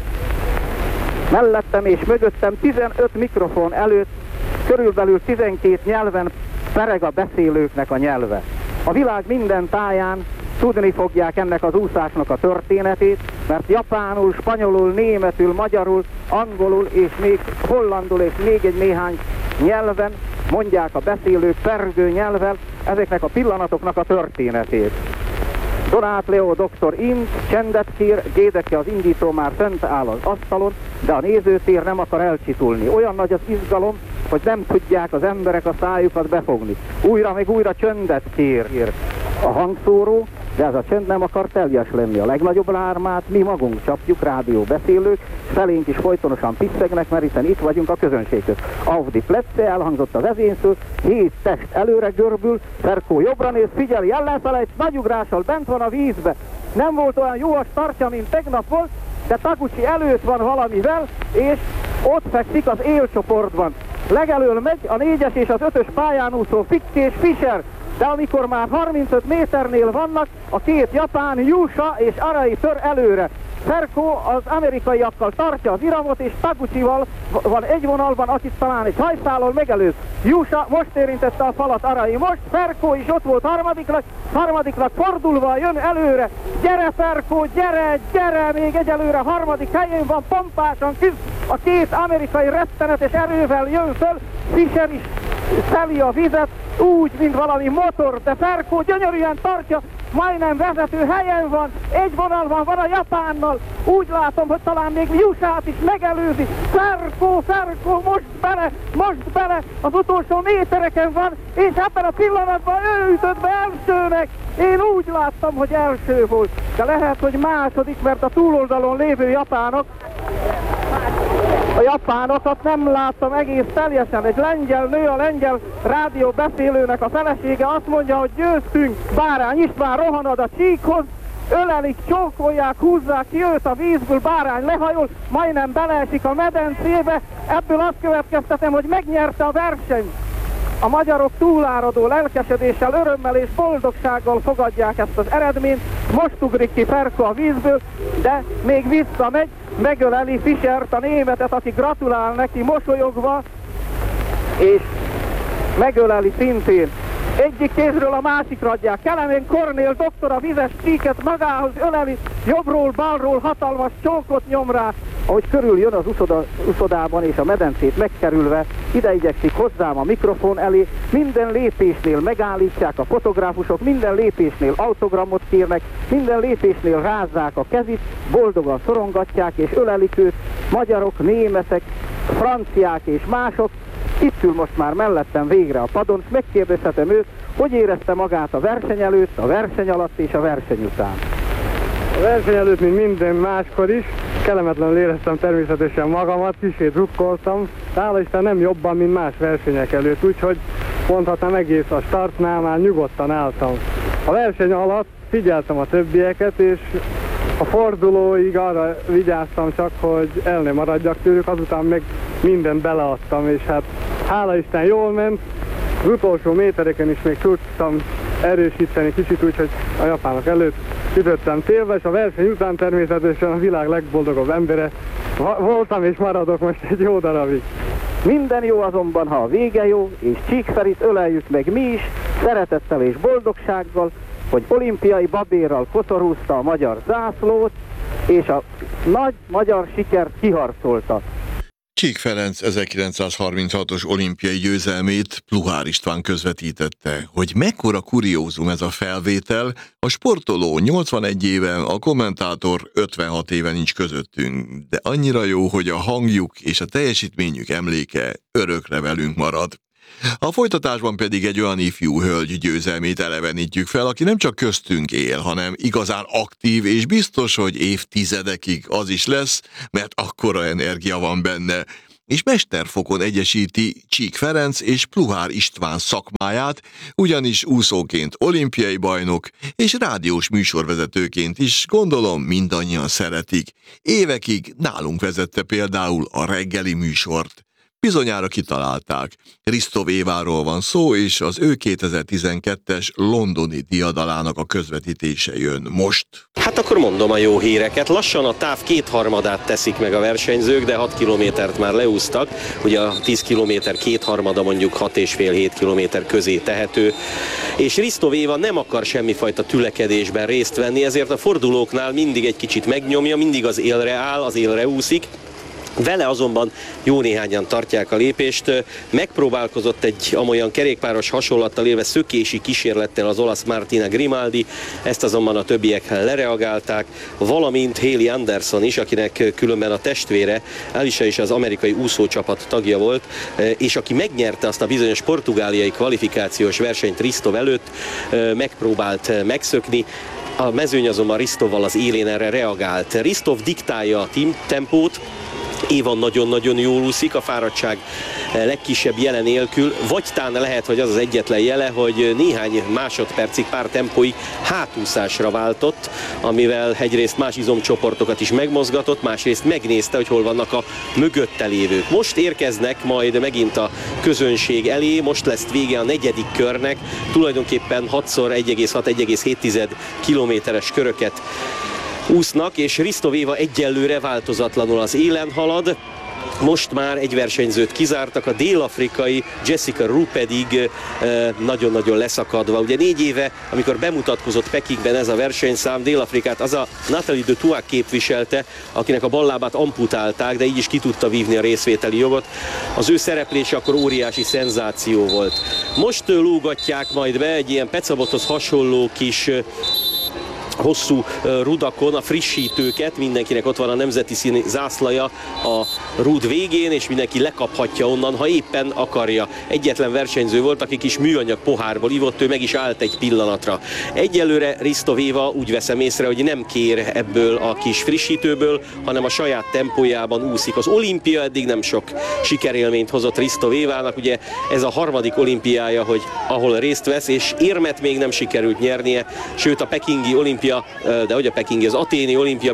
Mellettem és mögöttem tizenöt mikrofon előtt, körülbelül tizenkét nyelven pereg a beszélőknek a nyelve. A világ minden táján tudni fogják ennek az úszásnak a történetét, mert japánul, spanyolul, németül, magyarul, angolul és még hollandul és még egy néhány nyelven mondják a beszélők pergő nyelvvel ezeknek a pillanatoknak a történetét. Donát Leó doktor int, csendet kér, Gédeke az indító már fent áll az asztalon, de a nézőtér nem akar elcsitulni. Olyan nagy az izgalom, hogy nem tudják az emberek a szájukat befogni. Újra meg újra csendet kér a hangszóró, de ez a csend nem akar teljes lenni. A legnagyobb lármát mi magunk csapjuk, rádióbeszélők, felénk is folytonosan piszegnek, mert hiszen itt vagyunk a közönség közt. Auf die Plätze, elhangzott a vezényszó, hét test előre görbül, Ferkó jobbra néz, figyeli, ellenfelejt, nagy ugrással bent van a vízbe. Nem volt olyan jó a startja, mint tegnap volt, de Taguchi előtt van valamivel, és ott fekszik az élcsoportban. Legelől megy a négyes és az ötös pályán úszó Fick és Fischer, de amikor már harmincöt méternél vannak, a két japán, Jusha és Arai tör előre. Ferkó az amerikaiakkal tartja az iramot, és Taguchival van egy vonalban, akit talán egy hajszálon megelőz. Jusha most érintette a falat, Arai most, Ferkó is ott volt harmadiknak, harmadiknak fordulva jön előre. Gyere Ferkó, gyere, gyere, még egyelőre harmadik helyén van, pompásan küzd, a két amerikai rettenetes erővel jön föl, Fischer is szeli a vizet, úgy, mint valami motor, de Ferkó gyönyörűen tartja, majdnem vezető helyen van, egy vonalban van a japánnal, úgy látom, hogy talán még Jushát is megelőzi. Ferkó, Ferkó, most bele, most bele, az utolsó métereken van, és ebben a pillanatban ő ütött be elsőnek. Én úgy láttam, hogy első volt, de lehet, hogy második, mert a túloldalon lévő japánok, a japánokat nem láttam egész teljesen. Egy lengyel nő, a lengyel rádió beszélőnek a felesége azt mondja, hogy győztünk. Bárány István rohanad a Csíkhoz, ölelik, csókolják, húzzák ki őt a vízből, Bárány lehajol, majdnem beleesik a medencébe. Ebből azt következtetem, hogy megnyerte a versenyt. A magyarok túláradó lelkesedéssel, örömmel és boldogsággal fogadják ezt az eredményt. Most ugrik ki Ferkó a vízből, de még visszamegy, megöleli Fischert, a németet, aki gratulál neki mosolyogva, és megöleli szintén. Egyik kézről a másikra adják. Kelemen Kornél doktor a vizes csíket magához öleli, jobbról, balról hatalmas csókot nyom rá. Ahogy körül jön az uszoda, uszodában és a medencét megkerülve, ide igyekszik hozzám a mikrofon elé, minden lépésnél megállítják a fotográfusok, minden lépésnél autogramot kérnek, minden lépésnél rázzák a kezit, boldogan szorongatják és ölelik őt, magyarok, németek, franciák és mások. Itt ül most már mellettem végre a padon, és megkérdezhetem őt, hogy érezte magát a verseny előtt, a verseny alatt és a verseny után. A verseny előtt, mint minden máskor is, kellemetlenül éreztem természetesen magamat, kicsit drukkoltam, de hála Isten nem jobban, mint más versenyek előtt, úgyhogy mondhatnám egész a startnál már nyugodtan álltam. A verseny alatt figyeltem a többieket, és a fordulóig arra vigyáztam csak, hogy el ne maradjak tőlük, azután meg mindent beleadtam, és hát hála Isten jól ment. Az utolsó métereken is még tudtam erősíteni kicsit, úgyhogy a japánok előtt ütöttem célba, és a verseny után természetesen a világ legboldogabb embere voltam, és maradok most egy jó darabig. Minden jó azonban, ha a vége jó, és Csík Ferit öleljük meg mi is, szeretettel és boldogsággal, hogy olimpiai babérral kotorúzta a magyar zászlót, és a nagy magyar sikert kiharcolta. Csík Ferenc ezerkilencszázharminchatos olimpiai győzelmét Pluhár István közvetítette. Hogy mekkora kuriózum ez a felvétel, a sportoló nyolcvanegy éven, a kommentátor ötvenhat éven nincs közöttünk, de annyira jó, hogy a hangjuk és a teljesítményük emléke örökre velünk marad. A folytatásban pedig egy olyan ifjú hölgy győzelmét elevenítjük fel, aki nem csak köztünk él, hanem igazán aktív, és biztos, hogy évtizedekig az is lesz, mert akkora energia van benne. És mesterfokon egyesíti Csík Ferenc és Pluhár István szakmáját, ugyanis úszóként olimpiai bajnok és rádiós műsorvezetőként is gondolom mindannyian szeretik. Évekig nálunk vezette például a reggeli műsort. Bizonyára kitalálták. Risztov Éváról van szó, és az ő kétezer-tizenkettes londoni diadalának a közvetítése jön most. Hát akkor mondom a jó híreket. Lassan a táv kétharmadát teszik meg a versenyzők, de hat kilométert már leúztak. Ugye a tíz kilométer kétharmada mondjuk hat és fél-hét kilométer közé tehető. És Risztov Éva nem akar semmifajta tülekedésben részt venni, ezért a fordulóknál mindig egy kicsit megnyomja, mindig az élre áll, az élre úszik. Vele azonban jó néhányan tartják a lépést. Megpróbálkozott egy amolyan kerékpáros hasonlattal élve szökési kísérlettel az olasz Martina Grimaldi, ezt azonban a többiek lereagálták, valamint Haley Anderson is, akinek különben a testvére Alicia is az amerikai úszócsapat tagja volt, és aki megnyerte azt a bizonyos portugáliai kvalifikációs versenyt Risztov előtt, megpróbált megszökni. A mezőny azonban Risztovval az élén erre reagált. Risztov diktálja a tempót, Éva nagyon-nagyon jól úszik, a fáradtság legkisebb jele nélkül, vagy tán lehet, hogy az az egyetlen jele, hogy néhány másodpercig, pár tempóig hátúszásra váltott, amivel egyrészt más izomcsoportokat is megmozgatott, másrészt megnézte, hogy hol vannak a mögötte lévők. Most érkeznek majd megint a közönség elé, most lesz vége a negyedik körnek, tulajdonképpen hatszor egy egész hat - egy egész hét kilométeres köröket úsznak, és Risztov Éva egyelőre változatlanul az élen halad. Most már egy versenyzőt kizártak, a dél-afrikai Jessica Roux pedig nagyon-nagyon leszakadva. Ugye négy éve, amikor bemutatkozott Pekingben ez a versenyszám, Dél-Afrikát az a Nathalie de Touac képviselte, akinek a ballábát amputálták, de így is ki tudta vívni a részvételi jogot. Az ő szereplése akkor óriási szenzáció volt. Most lógatják majd be egy ilyen pecabothoz hasonló kis hosszú rudakon a frissítőket, mindenkinek ott van a nemzeti színi zászlaja a rúd végén, és mindenki lekaphatja onnan, ha éppen akarja. Egyetlen versenyző volt, aki kis műanyag pohárból ivott, ő meg is állt egy pillanatra. Egyelőre Risztov Éva úgy veszem észre, hogy nem kér ebből a kis frissítőből, hanem a saját tempójában úszik. Az olimpia eddig nem sok sikerélményt hozott Risztov Évának, ugye ez a harmadik olimpiája, hogy ahol részt vesz, és érmet még nem sikerült nyernie, sőt a pekingi olimpia, de hogy a pekingi, az athéni olimpia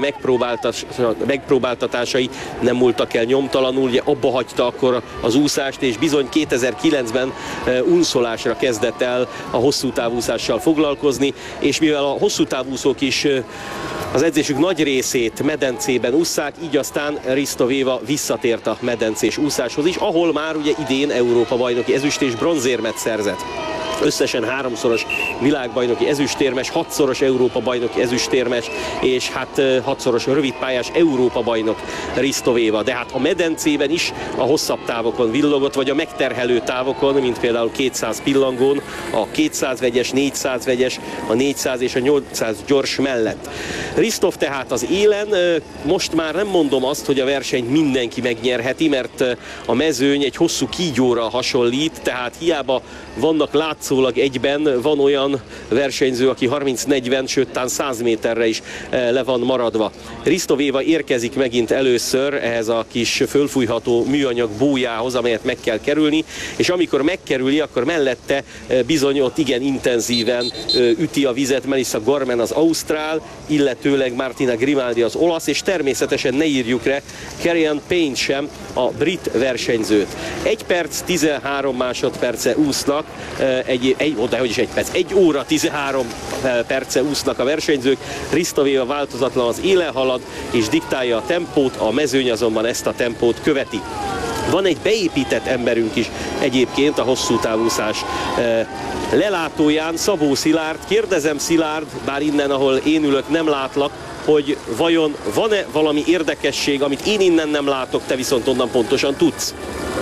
megpróbáltatásai nem múltak el nyomtalanul, ugye abba hagyta akkor az úszást, és bizony kétezer-kilencben unszolásra kezdett el a hosszú távúszással foglalkozni, és mivel a hosszú távúszók is az edzésük nagy részét medencében ússzák, így aztán Risztov Éva visszatért a medencés úszáshoz is, ahol már ugye idén Európa-bajnoki ezüst és bronzérmet szerzett. Összesen háromszoros világbajnoki ezüstérmes, hatszoros Európa-bajnoki ezüstérmes, és hát hatszoros rövidpályás Európa-bajnok Risztov Éva. De hát a medencében is a hosszabb távokon villogott, vagy a megterhelő távokon, mint például kétszáz pillangón, a kétszáz vegyes, négyszáz vegyes, a négyszáz és a nyolcszáz gyors mellett. Risztov tehát az élen, most már nem mondom azt, hogy a versenyt mindenki megnyerheti, mert a mezőny egy hosszú kígyóra hasonlít, tehát hiába vannak látszólag egyben, van olyan versenyző, aki harminc-negyven, sőt tán száz méterre is le van maradva. Risztov Éva érkezik megint először ehhez a kis fölfújható műanyag bójához, amelyet meg kell kerülni, és amikor megkerüli, akkor mellette bizony ott igen intenzíven üti a vizet Melissa Gorman az ausztrál, illetőleg Martina Grimaldi az olasz, és természetesen ne írjuk le Kerianne Payne sem, a brit versenyzőt. egy perc, tizenhárom másodperce úsznak, egy, egy, de hogy is egy perc, egy óra tizenhárom perce úsznak a versenyzők, Risztov Éva változatlan az élen halad, és diktálja a tempót, a mezőny azonban ezt a tempót követi. Van egy beépített emberünk is egyébként a hosszú távúszás lelátóján, Szabó Szilárd. Kérdezem, Szilárd, bár innen, ahol én ülök, nem látlak, hogy vajon van-e valami érdekesség, amit én innen nem látok, te viszont onnan pontosan tudsz?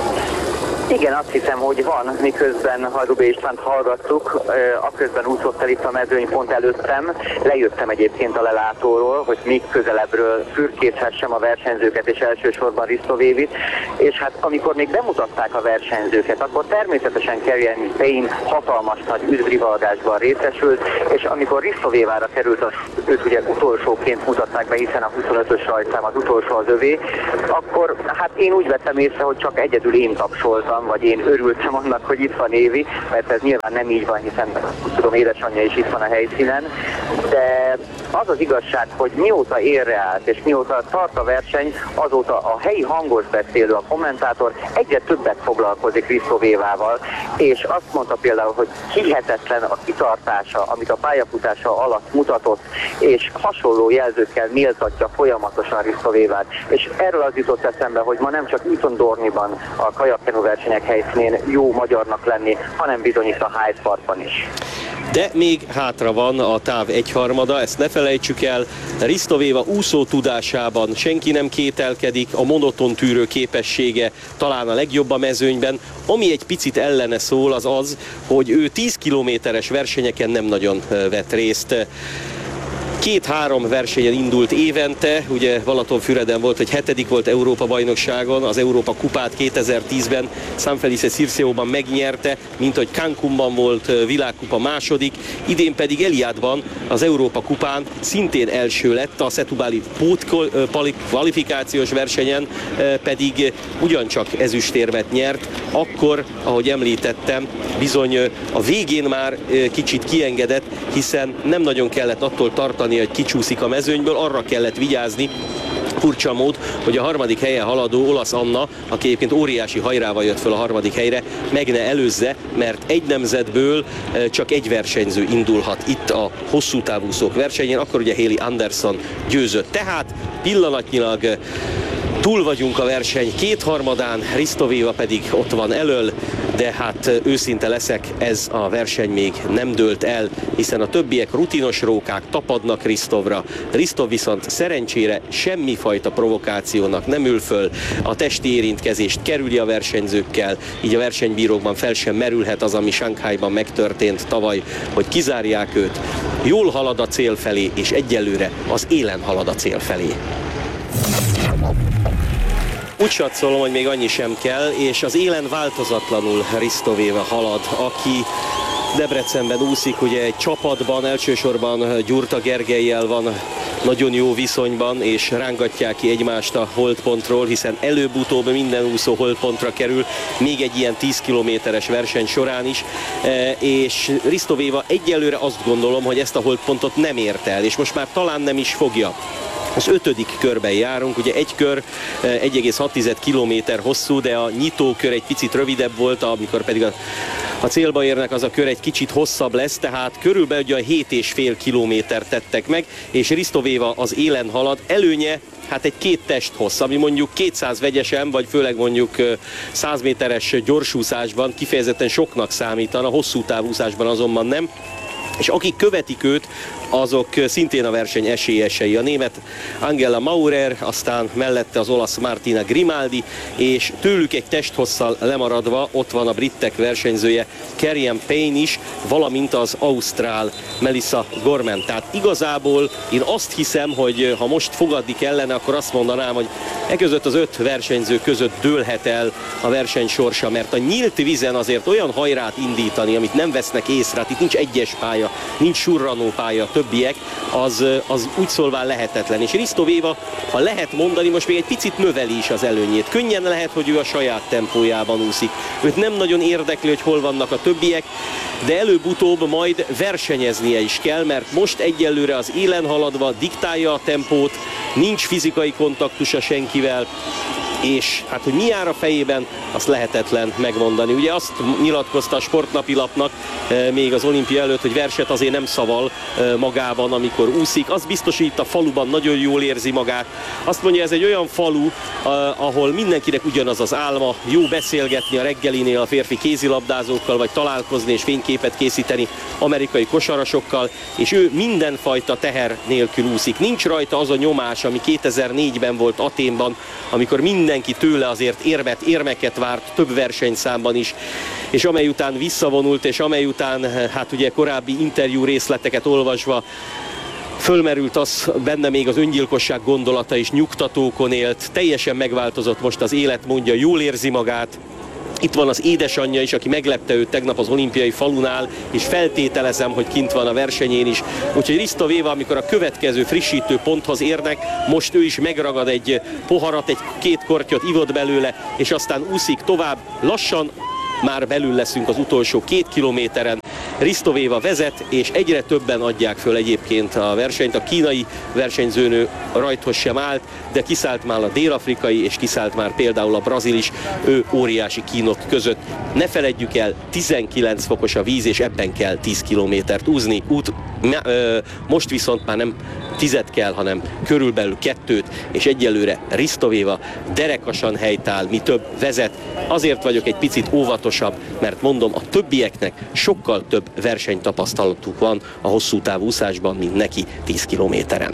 Igen, azt hiszem, hogy van, miközben Hajdubé Istvánt hallgattuk, aközben úszott el itt a mezőny pont előttem, lejöttem egyébként a lelátóról, hogy még közelebbről fürkészhessem a versenyzőket és elsősorban Risto Vévit, és hát amikor még bemutatták a versenyzőket, akkor természetesen Kerrian Payne hatalmas nagy üdvrivalgásban részesült, és amikor Risto Vévára került, az, őt ugye utolsóként mutatták be, hiszen a huszonötös rajtszám az utolsó az övé, akkor hát én úgy vettem észre, hogy csak egyedül én tapsoltam, vagy én örültem annak, hogy itt van Évi, mert ez nyilván nem így van, hiszen tudom, édesanyja is itt van a helyszínen, de az az igazság, hogy mióta érre állt, és mióta tart a verseny, azóta a helyi hangos beszélő, a kommentátor egyre többet foglalkozik Risto Vévával, és azt mondta például, hogy hihetetlen a kitartása, amit a pályafutása alatt mutatott, és hasonló jelzőkkel méltatja folyamatosan Risto Vévát. És erről az jutott eszembe, hogy ma nem csak Eton Dorneyban a kajakkenu versenyek helyszínén jó magyarnak lenni, hanem bizony itt a Hyde Parkban is. De még hátra van a táv egyharmada, ezt ne felejtsük el. Risto Véva úszó tudásában senki nem kételkedik, a monoton tűrő képessége talán a legjobb a mezőnyben. Ami egy picit ellene szól, az az, hogy ő tíz kilométeres versenyeken nem nagyon vett részt. Két-három versenyen indult évente, ugye Balatonfüreden volt, hogy hetedik volt Európa-bajnokságon, az Európa kupát kétezer-tízben San Felice Circeóban megnyerte, mint hogy Cancúnban volt világkupa második, idén pedig Eliádban az Európa kupán szintén első lett, a Setubali pót kvalifikációs versenyen pedig ugyancsak ezüstérmet nyert, akkor, ahogy említettem, bizony a végén már kicsit kiengedett, hiszen nem nagyon kellett attól tartani, hogy kicsúszik a mezőnyből, arra kellett vigyázni, furcsa mód, hogy a harmadik helyen haladó olasz Anna, aki egyébként óriási hajrával jött föl a harmadik helyre, meg ne előzze, mert egy nemzetből csak egy versenyző indulhat itt a hosszú távúszók versenyén, akkor ugye Haley Anderson győzött. Tehát pillanatnyilag túl vagyunk a verseny kétharmadán, Risto Véva pedig ott van elől, de hát őszinte leszek, ez a verseny még nem dőlt el, hiszen a többiek rutinos rókák tapadnak Ristovra. Ristov viszont szerencsére semmifajta provokációnak nem ül föl, a testi érintkezést kerüli a versenyzőkkel, így a versenybírókban fel sem merülhet az, ami Sanghajban megtörtént tavaly, hogy kizárják őt. Jól halad a cél felé, és egyelőre az élen halad a cél felé. Úgy satszolom, hogy még annyi sem kell, és az élen változatlanul Risto Véva halad, aki Debrecenben úszik, ugye egy csapatban, elsősorban Gyurta Gergellyel van nagyon jó viszonyban, és rángatják ki egymást a holdpontról, hiszen előbb-utóbb minden úszó holdpontra kerül, még egy ilyen tíz kilométeres verseny során is, és Risto Véva egyelőre azt gondolom, hogy ezt a holdpontot nem ért el, és most már talán nem is fogja. Az ötödik körben járunk, ugye egy kör egy egész hat kilométer hosszú, de a nyitókör egy picit rövidebb volt, amikor pedig a, a célba érnek, az a kör egy kicsit hosszabb lesz, tehát körülbelül ugye hét és fél kilométer tettek meg, és Risto Véva az élen halad, előnye hát egy két test hossz, ami mondjuk kétszáz vegyesen, vagy főleg mondjuk száz méteres gyorsúszásban kifejezetten soknak számítana, hosszú távúszásban azonban nem. És akik követik őt, azok szintén a verseny esélyesei. A német Angela Maurer, aztán mellette az olasz Martina Grimaldi, és tőlük egy testhosszal lemaradva ott van a britek versenyzője Kerrian Payne is, valamint az ausztrál Melissa Gorman. Tehát igazából én azt hiszem, hogy ha most fogadni kellene, akkor azt mondanám, hogy e között az öt versenyző között dőlhet el a verseny sorsa, mert a nyílt vízen azért olyan hajrát indítani, amit nem vesznek észre, hát itt nincs egyes pálya, nincs surranó pálya, többiek, az, az úgy szólván lehetetlen. És Risto Véva, ha lehet mondani, most még egy picit növeli is az előnyét. Könnyen lehet, hogy ő a saját tempójában úszik. Őt nem nagyon érdekli, hogy hol vannak a többiek, de előbb-utóbb majd versenyeznie is kell, mert most egyelőre az élen haladva diktálja a tempót, nincs fizikai kontaktusa senkivel, és hát, hogy mi jár a fejében, azt lehetetlen megmondani. Ugye azt nyilatkozta a Sportnapilapnak még az olimpia előtt, hogy verset azért nem szaval magában, amikor úszik. Az biztos, hogy itt a faluban nagyon jól érzi magát. Azt mondja, ez egy olyan falu, ahol mindenkinek ugyanaz az álma, jó beszélgetni a reggelinél a férfi kézilabdázókkal, vagy találkozni és fényképet készíteni amerikai kosarasokkal, és ő mindenfajta teher nélkül úszik. Nincs rajta az a nyomás, ami kétezer-négyben volt Athénban, amikor mindenki tőle azért érmet, érmeket várt több versenyszámban is, és amely után visszavonult, és amely után, hát ugye korábbi interjú részleteket olvasva fölmerült az benne még az öngyilkosság gondolata is, nyugtatókon élt, teljesen megváltozott most az élet, mondja, jól érzi magát. Itt van az édesanyja is, aki meglepte őt tegnap az olimpiai falunál, és feltételezem, hogy kint van a versenyén is. Úgyhogy Risto Véva, amikor a következő frissítő ponthoz érnek, most ő is megragad egy poharat, egy két kortyot ivott belőle, és aztán úszik tovább. Lassan már belül leszünk az utolsó két kilométeren. Risto Véva vezet, és egyre többen adják föl egyébként a versenyt. A kínai versenyzőnő rajthoz sem állt, de kiszállt már a dél-afrikai, és kiszállt már például a brazil is, ő óriási kínok között. Ne feledjük el, tizenkilenc fokos a víz, és ebben kell tíz kilométert úszni. Út, most viszont már nem tizet kell, hanem körülbelül kettőt, és egyelőre Risto Véva derekasan helytáll, mi több vezet. Azért vagyok egy picit óvatosabb, mert mondom, a többieknek sokkal több versenytapasztalatuk van a hosszú távú úszásban, mint neki tíz kilométeren.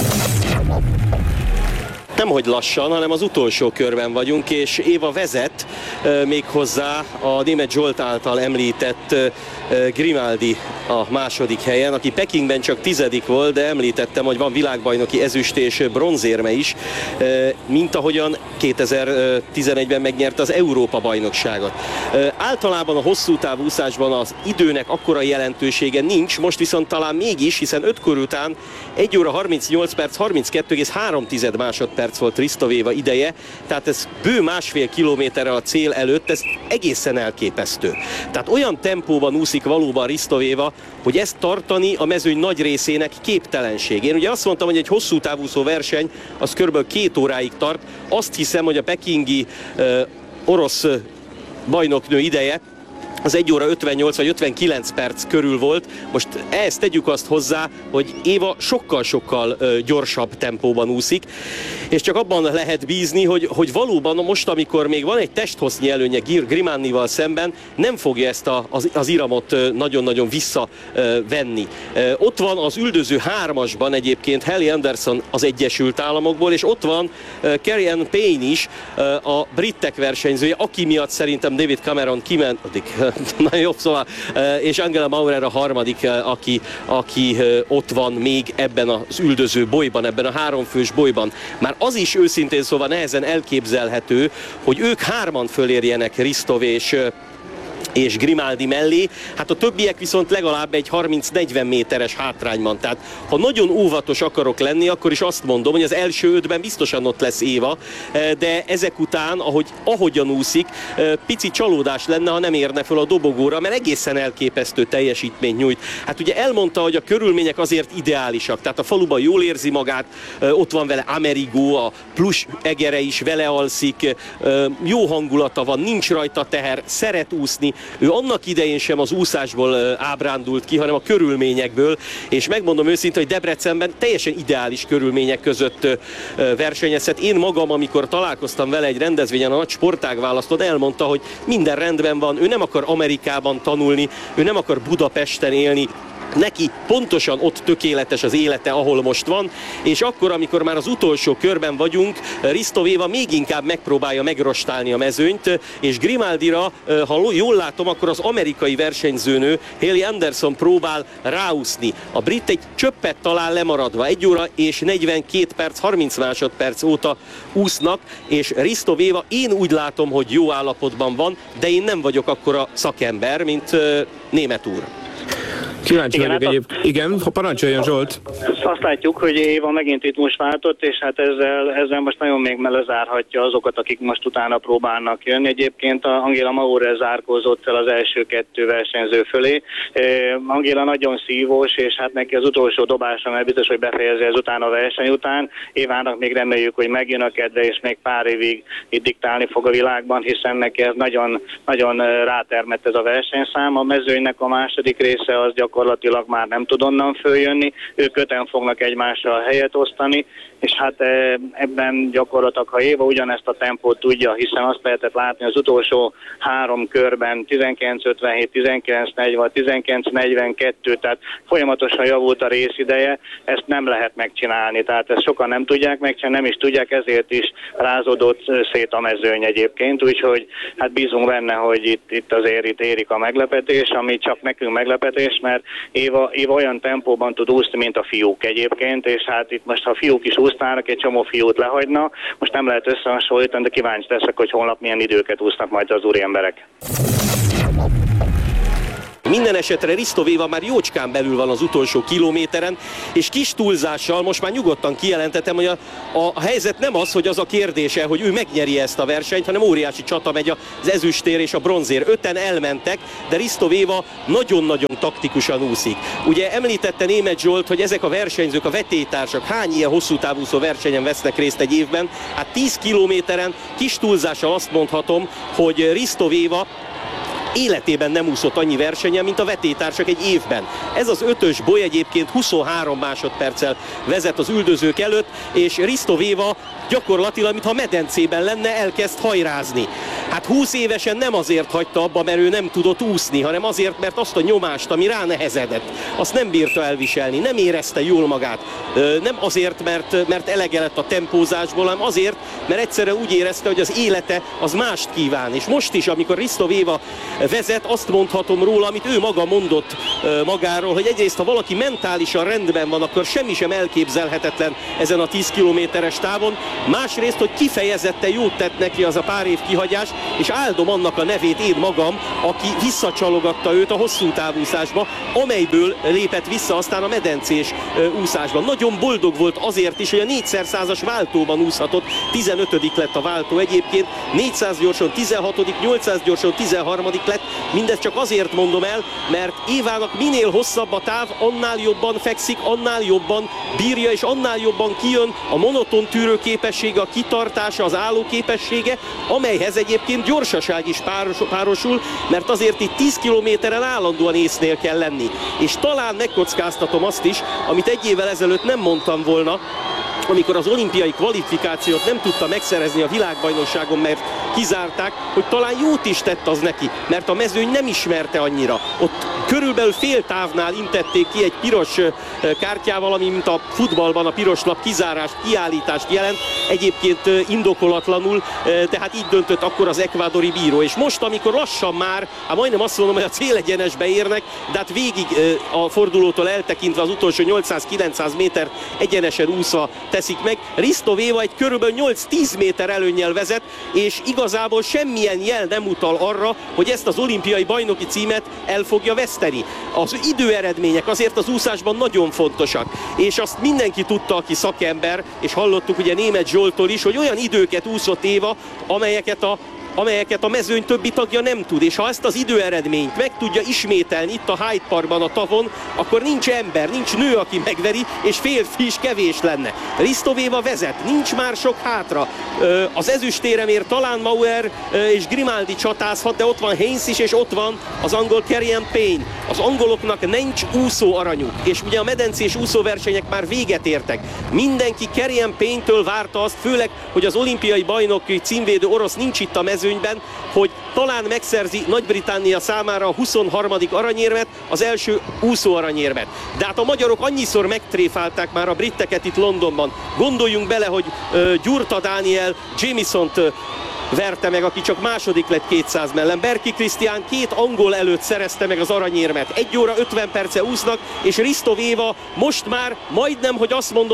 Nemhogy lassan, hanem az utolsó körben vagyunk, és Éva vezet, méghozzá a német Zsolt által említett Grimaldi a második helyen, aki Pekingben csak tizedik volt, de említettem, hogy van világbajnoki ezüst és bronzérme is, mint ahogyan kétezer-tizenegyben megnyerte az Európa-bajnokságot. Általában a hosszú távú úszásban az időnek akkora jelentősége nincs, most viszont talán mégis, hiszen öt kor után egy óra harmincnyolc perc, harminckettő egész három másodperc volt Risto Véva ideje, tehát ez bő másfél kilométerrel a cél előtt, ez egészen elképesztő. Tehát olyan tempóban úszik valóban Risto Véva, hogy ezt tartani a mezőny nagy részének képtelenség. Én ugye azt mondtam, hogy egy hosszú távúszó verseny az kb. két óráig tart. Azt hiszem, hogy a pekingi uh, orosz uh, bajnoknő ideje az egy óra ötvennyolc vagy ötvenkilenc perc körül volt. Most ezt tegyük azt hozzá, hogy Éva sokkal-sokkal uh, gyorsabb tempóban úszik, és csak abban lehet bízni, hogy, hogy valóban most, amikor még van egy testhossznyi előnye Grimaldival szemben, nem fogja ezt a, az, az iramot uh, nagyon-nagyon visszavenni. Uh, uh, ott van az üldöző hármasban egyébként Haley Anderson az Egyesült Államokból, és ott van uh, Carrie Ann Payne is, uh, a britek versenyzője, aki miatt szerintem David Cameron kimentik. Na jobb, szóval, és Angela Maurer a harmadik, aki, aki ott van még ebben az üldöző bolyban, ebben a háromfős bolyban. Már az is őszintén szóval nehezen elképzelhető, hogy ők hárman fölérjenek Risto és és Grimaldi mellé, hát a többiek viszont legalább egy harminc-negyven méteres hátrányban. Tehát ha nagyon óvatos akarok lenni, akkor is azt mondom, hogy az első ötben biztosan ott lesz Éva, de ezek után, ahogy, ahogyan úszik, pici csalódás lenne, ha nem érne föl a dobogóra, mert egészen elképesztő teljesítményt nyújt. Hát ugye elmondta, hogy a körülmények azért ideálisak, tehát a faluban jól érzi magát, ott van vele Amerigo, a plusz egere is vele alszik, jó hangulata van, nincs rajta teher, szeret úszni. Ő annak idején sem az úszásból ábrándult ki, hanem a körülményekből, és megmondom őszintén, hogy Debrecenben teljesen ideális körülmények között versenyezhet. Én magam, amikor találkoztam vele egy rendezvényen, a nagy sportág választott, elmondta, hogy minden rendben van, ő nem akar Amerikában tanulni, ő nem akar Budapesten élni, neki pontosan ott tökéletes az élete, ahol most van, és akkor, amikor már az utolsó körben vagyunk, Risto Véva még inkább megpróbálja megrostálni a mezőnyt, és Grimaldira, ha jól látom, akkor az amerikai versenyzőnő Haley Anderson próbál ráúszni. A brit egy csöppet talán lemaradva, egy óra és negyvenkét perc, harminc másodperc óta úsznak, és Risto Véva, én úgy látom, hogy jó állapotban van, de én nem vagyok akkora szakember, mint uh, német úr. Kíváncsi vagyok hát egyéb. Igen, ha parancsoljon Zsolt. Azt látjuk, hogy Éva megint itt most váltott, és hát ezzel, ezzel most nagyon még lezárhatja azokat, akik most utána próbálnak jönni. Egyébként a Angela Maurer zárkózott fel az első kettő versenyző fölé. Angela nagyon szívós, és hát neki az utolsó dobása, mert biztos, hogy befejezi ezután a verseny után. Évának még reméljük, hogy megjön a kedve, és még pár évig itt diktálni fog a világban, hiszen neki ez nagyon, nagyon rátermett ez a versenyszám. A mezőnynek a második része az gyakorlatilag már nem tud onnan följönni. Ők öten fognak egymásra helyet osztani, és hát ebben gyakorlatilag, ha Éva ugyanezt a tempót tudja, hiszen azt lehetett látni az utolsó három körben, tizenkilenc ötvenhét, tizenkilenc negyven, tizenkilenc negyvenkettő, tehát folyamatosan javult a részideje, ezt nem lehet megcsinálni, tehát ezt sokan nem tudják megcsinálni, nem is tudják, ezért is rázódott szét a mezőny egyébként, úgyhogy hát bízunk benne, hogy itt, itt azért itt érik a meglepetés, ami csak nekünk meglepetés, mert Éva, Éva olyan tempóban tud úszni, mint a fiúk egyébként, és hát itt most, ha a fiúk is úsznának, egy csomó fiút lehagyna, most nem lehet összehasonlítani, de kíváncsi leszek, hogy holnap milyen időket úsznak majd az úri emberek. Minden esetre Risztov Éva már jócskán belül van az utolsó kilométeren, és kis túlzással most már nyugodtan kijelentettem, hogy a, a helyzet nem az, hogy az a kérdése, hogy ő megnyeri ezt a versenyt, hanem óriási csata megy az ezüstér és a bronzér. Öten elmentek, de Risztov Éva nagyon-nagyon taktikusan úszik. Ugye említette Németh Zsolt, hogy ezek a versenyzők, a vetélytársak hány ilyen hosszú távúszó versenyen vesznek részt egy évben. Hát tíz kilométeren kis túlzással azt mondhatom, hogy Risztov Éva életében nem úszott annyi versenyen, mint a vetélytársak egy évben. Ez az ötös boly egyébként huszonhárom másodperccel vezet az üldözők előtt, és Risztov Éva gyakorlatilag, mintha medencében lenne, elkezd hajrázni. Hát húsz évesen nem azért hagyta abba, mert ő nem tudott úszni, hanem azért, mert azt a nyomást, ami rá nehezedett, azt nem bírta elviselni, nem érezte jól magát. Nem azért, mert, mert elege lett a tempózásból, hanem azért, mert egyszerűen úgy érezte, hogy az élete az mást kíván. És most is, amikor Risztov Éva vezet, azt mondhatom róla, amit ő maga mondott magáról, hogy egyrészt, ha valaki mentálisan rendben van, akkor semmi sem elképzelhetetlen ezen a tíz kilométeres távon. Másrészt, hogy kifejezetten jót tett neki az a pár év kihagyás, és áldom annak a nevét én magam, aki visszacsalogatta őt a hosszú távúszásba, amelyből lépett vissza aztán a medencés úszásban. Nagyon boldog volt azért is, hogy a négyszer százas váltóban úszhatott, tizenötödik lett a váltó egyébként, négyszáz gyorson tizenhatodik, nyolcszáz gyorson tizenharmadik lett. Mindezt csak azért mondom el, mert Évának minél hosszabb a táv, annál jobban fekszik, annál jobban bírja, és annál jobban kijön a monoton tűrőképessége, a kitartása, az állóképessége, amelyhez egyébként gyorsaság is párosul, mert azért itt tíz kilométeren állandóan észnél kell lenni. És talán megkockáztatom azt is, amit egy évvel ezelőtt nem mondtam volna, amikor az olimpiai kvalifikációt nem tudta megszerezni a világbajnokságon, mert kizárták, hogy talán jót is tett az neki, mert a mezőny nem ismerte annyira. Ott körülbelül fél távnál intették ki egy piros kártyával, ami mint a futballban a piros lap kizárást, kiállítást jelent, egyébként indokolatlanul, tehát így döntött akkor az ekvádori bíró. És most, amikor lassan már, hát majdnem azt mondom, hogy a célegyenesbe érnek, de hát végig a fordulótól eltekintve az utolsó nyolcszáz-kilencszáz méter egyenesen úszva teszik meg. Risztov Éva egy körülbelül nyolc-tíz méter előnnyel vezet, és igazából semmilyen jel nem utal arra, hogy ezt az olimpiai bajnoki címet el fogja veszteni. Az időeredmények azért az úszásban nagyon fontosak, és azt mindenki tudta, aki szakember, és hallottuk ugye Németh Zsolttól is, hogy olyan időket úszott Éva, amelyeket a amelyeket a mezőny többi tagja nem tud, és ha ezt az időeredményt meg tudja ismételni itt a Hyde Parkban a tavon, akkor nincs ember, nincs nő, aki megveri, és férfi is kevés lenne. Risztov Éva vezet, nincs már sok hátra. Az ezüstéremért talán Maurer és Grimaldi csatázhat, de ott van Haynes is, és ott van az angol Kerian Payne. Az angoloknak nincs úszó aranyuk, és ugye a medencés úszóversenyek már véget értek. Mindenki Kerian Payne-től várta azt, főleg, hogy az olimpiai bajnoki címvédő orosz nincs itt a mezőny, hogy talán megszerzi Nagy-Britannia számára a huszonharmadik aranyérmet, az első úszó aranyérmet. De hát a magyarok annyiszor megtréfálták már a britteket itt Londonban. Gondoljunk bele, hogy uh, Gyurta Dániel Jamesont uh, verte meg, aki csak második lett kétszáz mellen. Berki Krisztián két angol előtt szerezte meg az aranyérmet. egy óra ötven perce úsznak, és Risztov Éva most már majdnem, hogy azt mondom,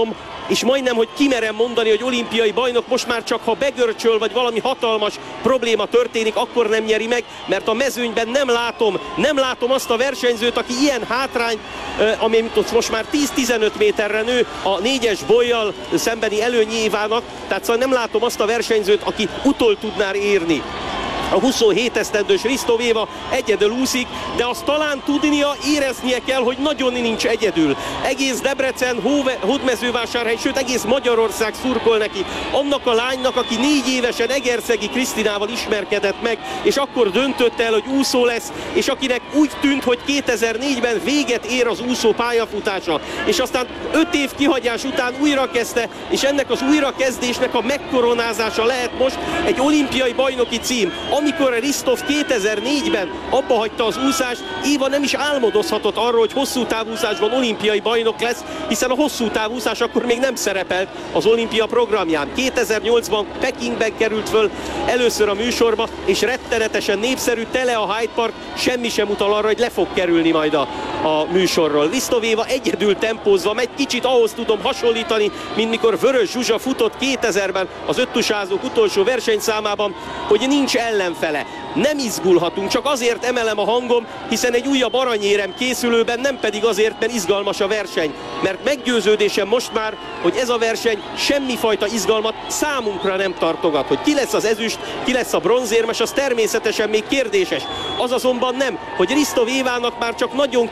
és majdnem, hogy kimerem mondani, hogy olimpiai bajnok, most már csak ha begörcsöl, vagy valami hatalmas probléma történik, akkor nem nyeri meg, mert a mezőnyben nem látom, nem látom azt a versenyzőt, aki ilyen hátrány, ami most már tíz-tizenöt méterre nő a négyes bollyal szembeni előnyévának, tehát szóval nem látom azt a versenyzőt, aki utol tudná érni. A huszonhét esztendős Risto Véva egyedül úszik, de azt talán tudnia, éreznie kell, hogy nagyon nincs egyedül. Egész Debrecen, Hódmezővásárhely, sőt egész Magyarország szurkol neki. Annak a lánynak, aki négy évesen Egerszegi Krisztinával ismerkedett meg, és akkor döntött el, hogy úszó lesz, és akinek úgy tűnt, hogy kétezer-négyben véget ér az úszó pályafutása, és aztán öt év kihagyás után újra kezdte, és ennek az újrakezdésnek a megkoronázása lehet most egy olimpiai bajnoki cím. Amikor Ristov kétezer-négyben abba hagyta az úszást, Éva nem is álmodozhatott arról, hogy hosszú távúszásban olimpiai bajnok lesz, hiszen a hosszú távúszás akkor még nem szerepelt az olimpia programján. kétezer-nyolcban Pekingben került föl először a műsorba, és rettenetesen népszerű, tele a Hyde Park, semmi sem utal arra, hogy le fog kerülni majd a, a műsorról. Ristov Éva egyedül tempózva megy, kicsit ahhoz tudom hasonlítani, mint mikor Vörös Zsuzsa futott kétezerben az öttusázók utolsó versenyszámában, hogy nincs ellenfele. Nem izgulhatunk, csak azért emelem a hangom, hiszen egy újabb aranyérem készülőben, nem pedig azért, mert izgalmas a verseny. Mert meggyőződésem most már, hogy ez a verseny semmifajta izgalmat számunkra nem tartogat. Hogy ki lesz az ezüst, ki lesz a bronzérmes, az természetesen még kérdéses. Az azonban nem, hogy Ristov Évának már csak nagyon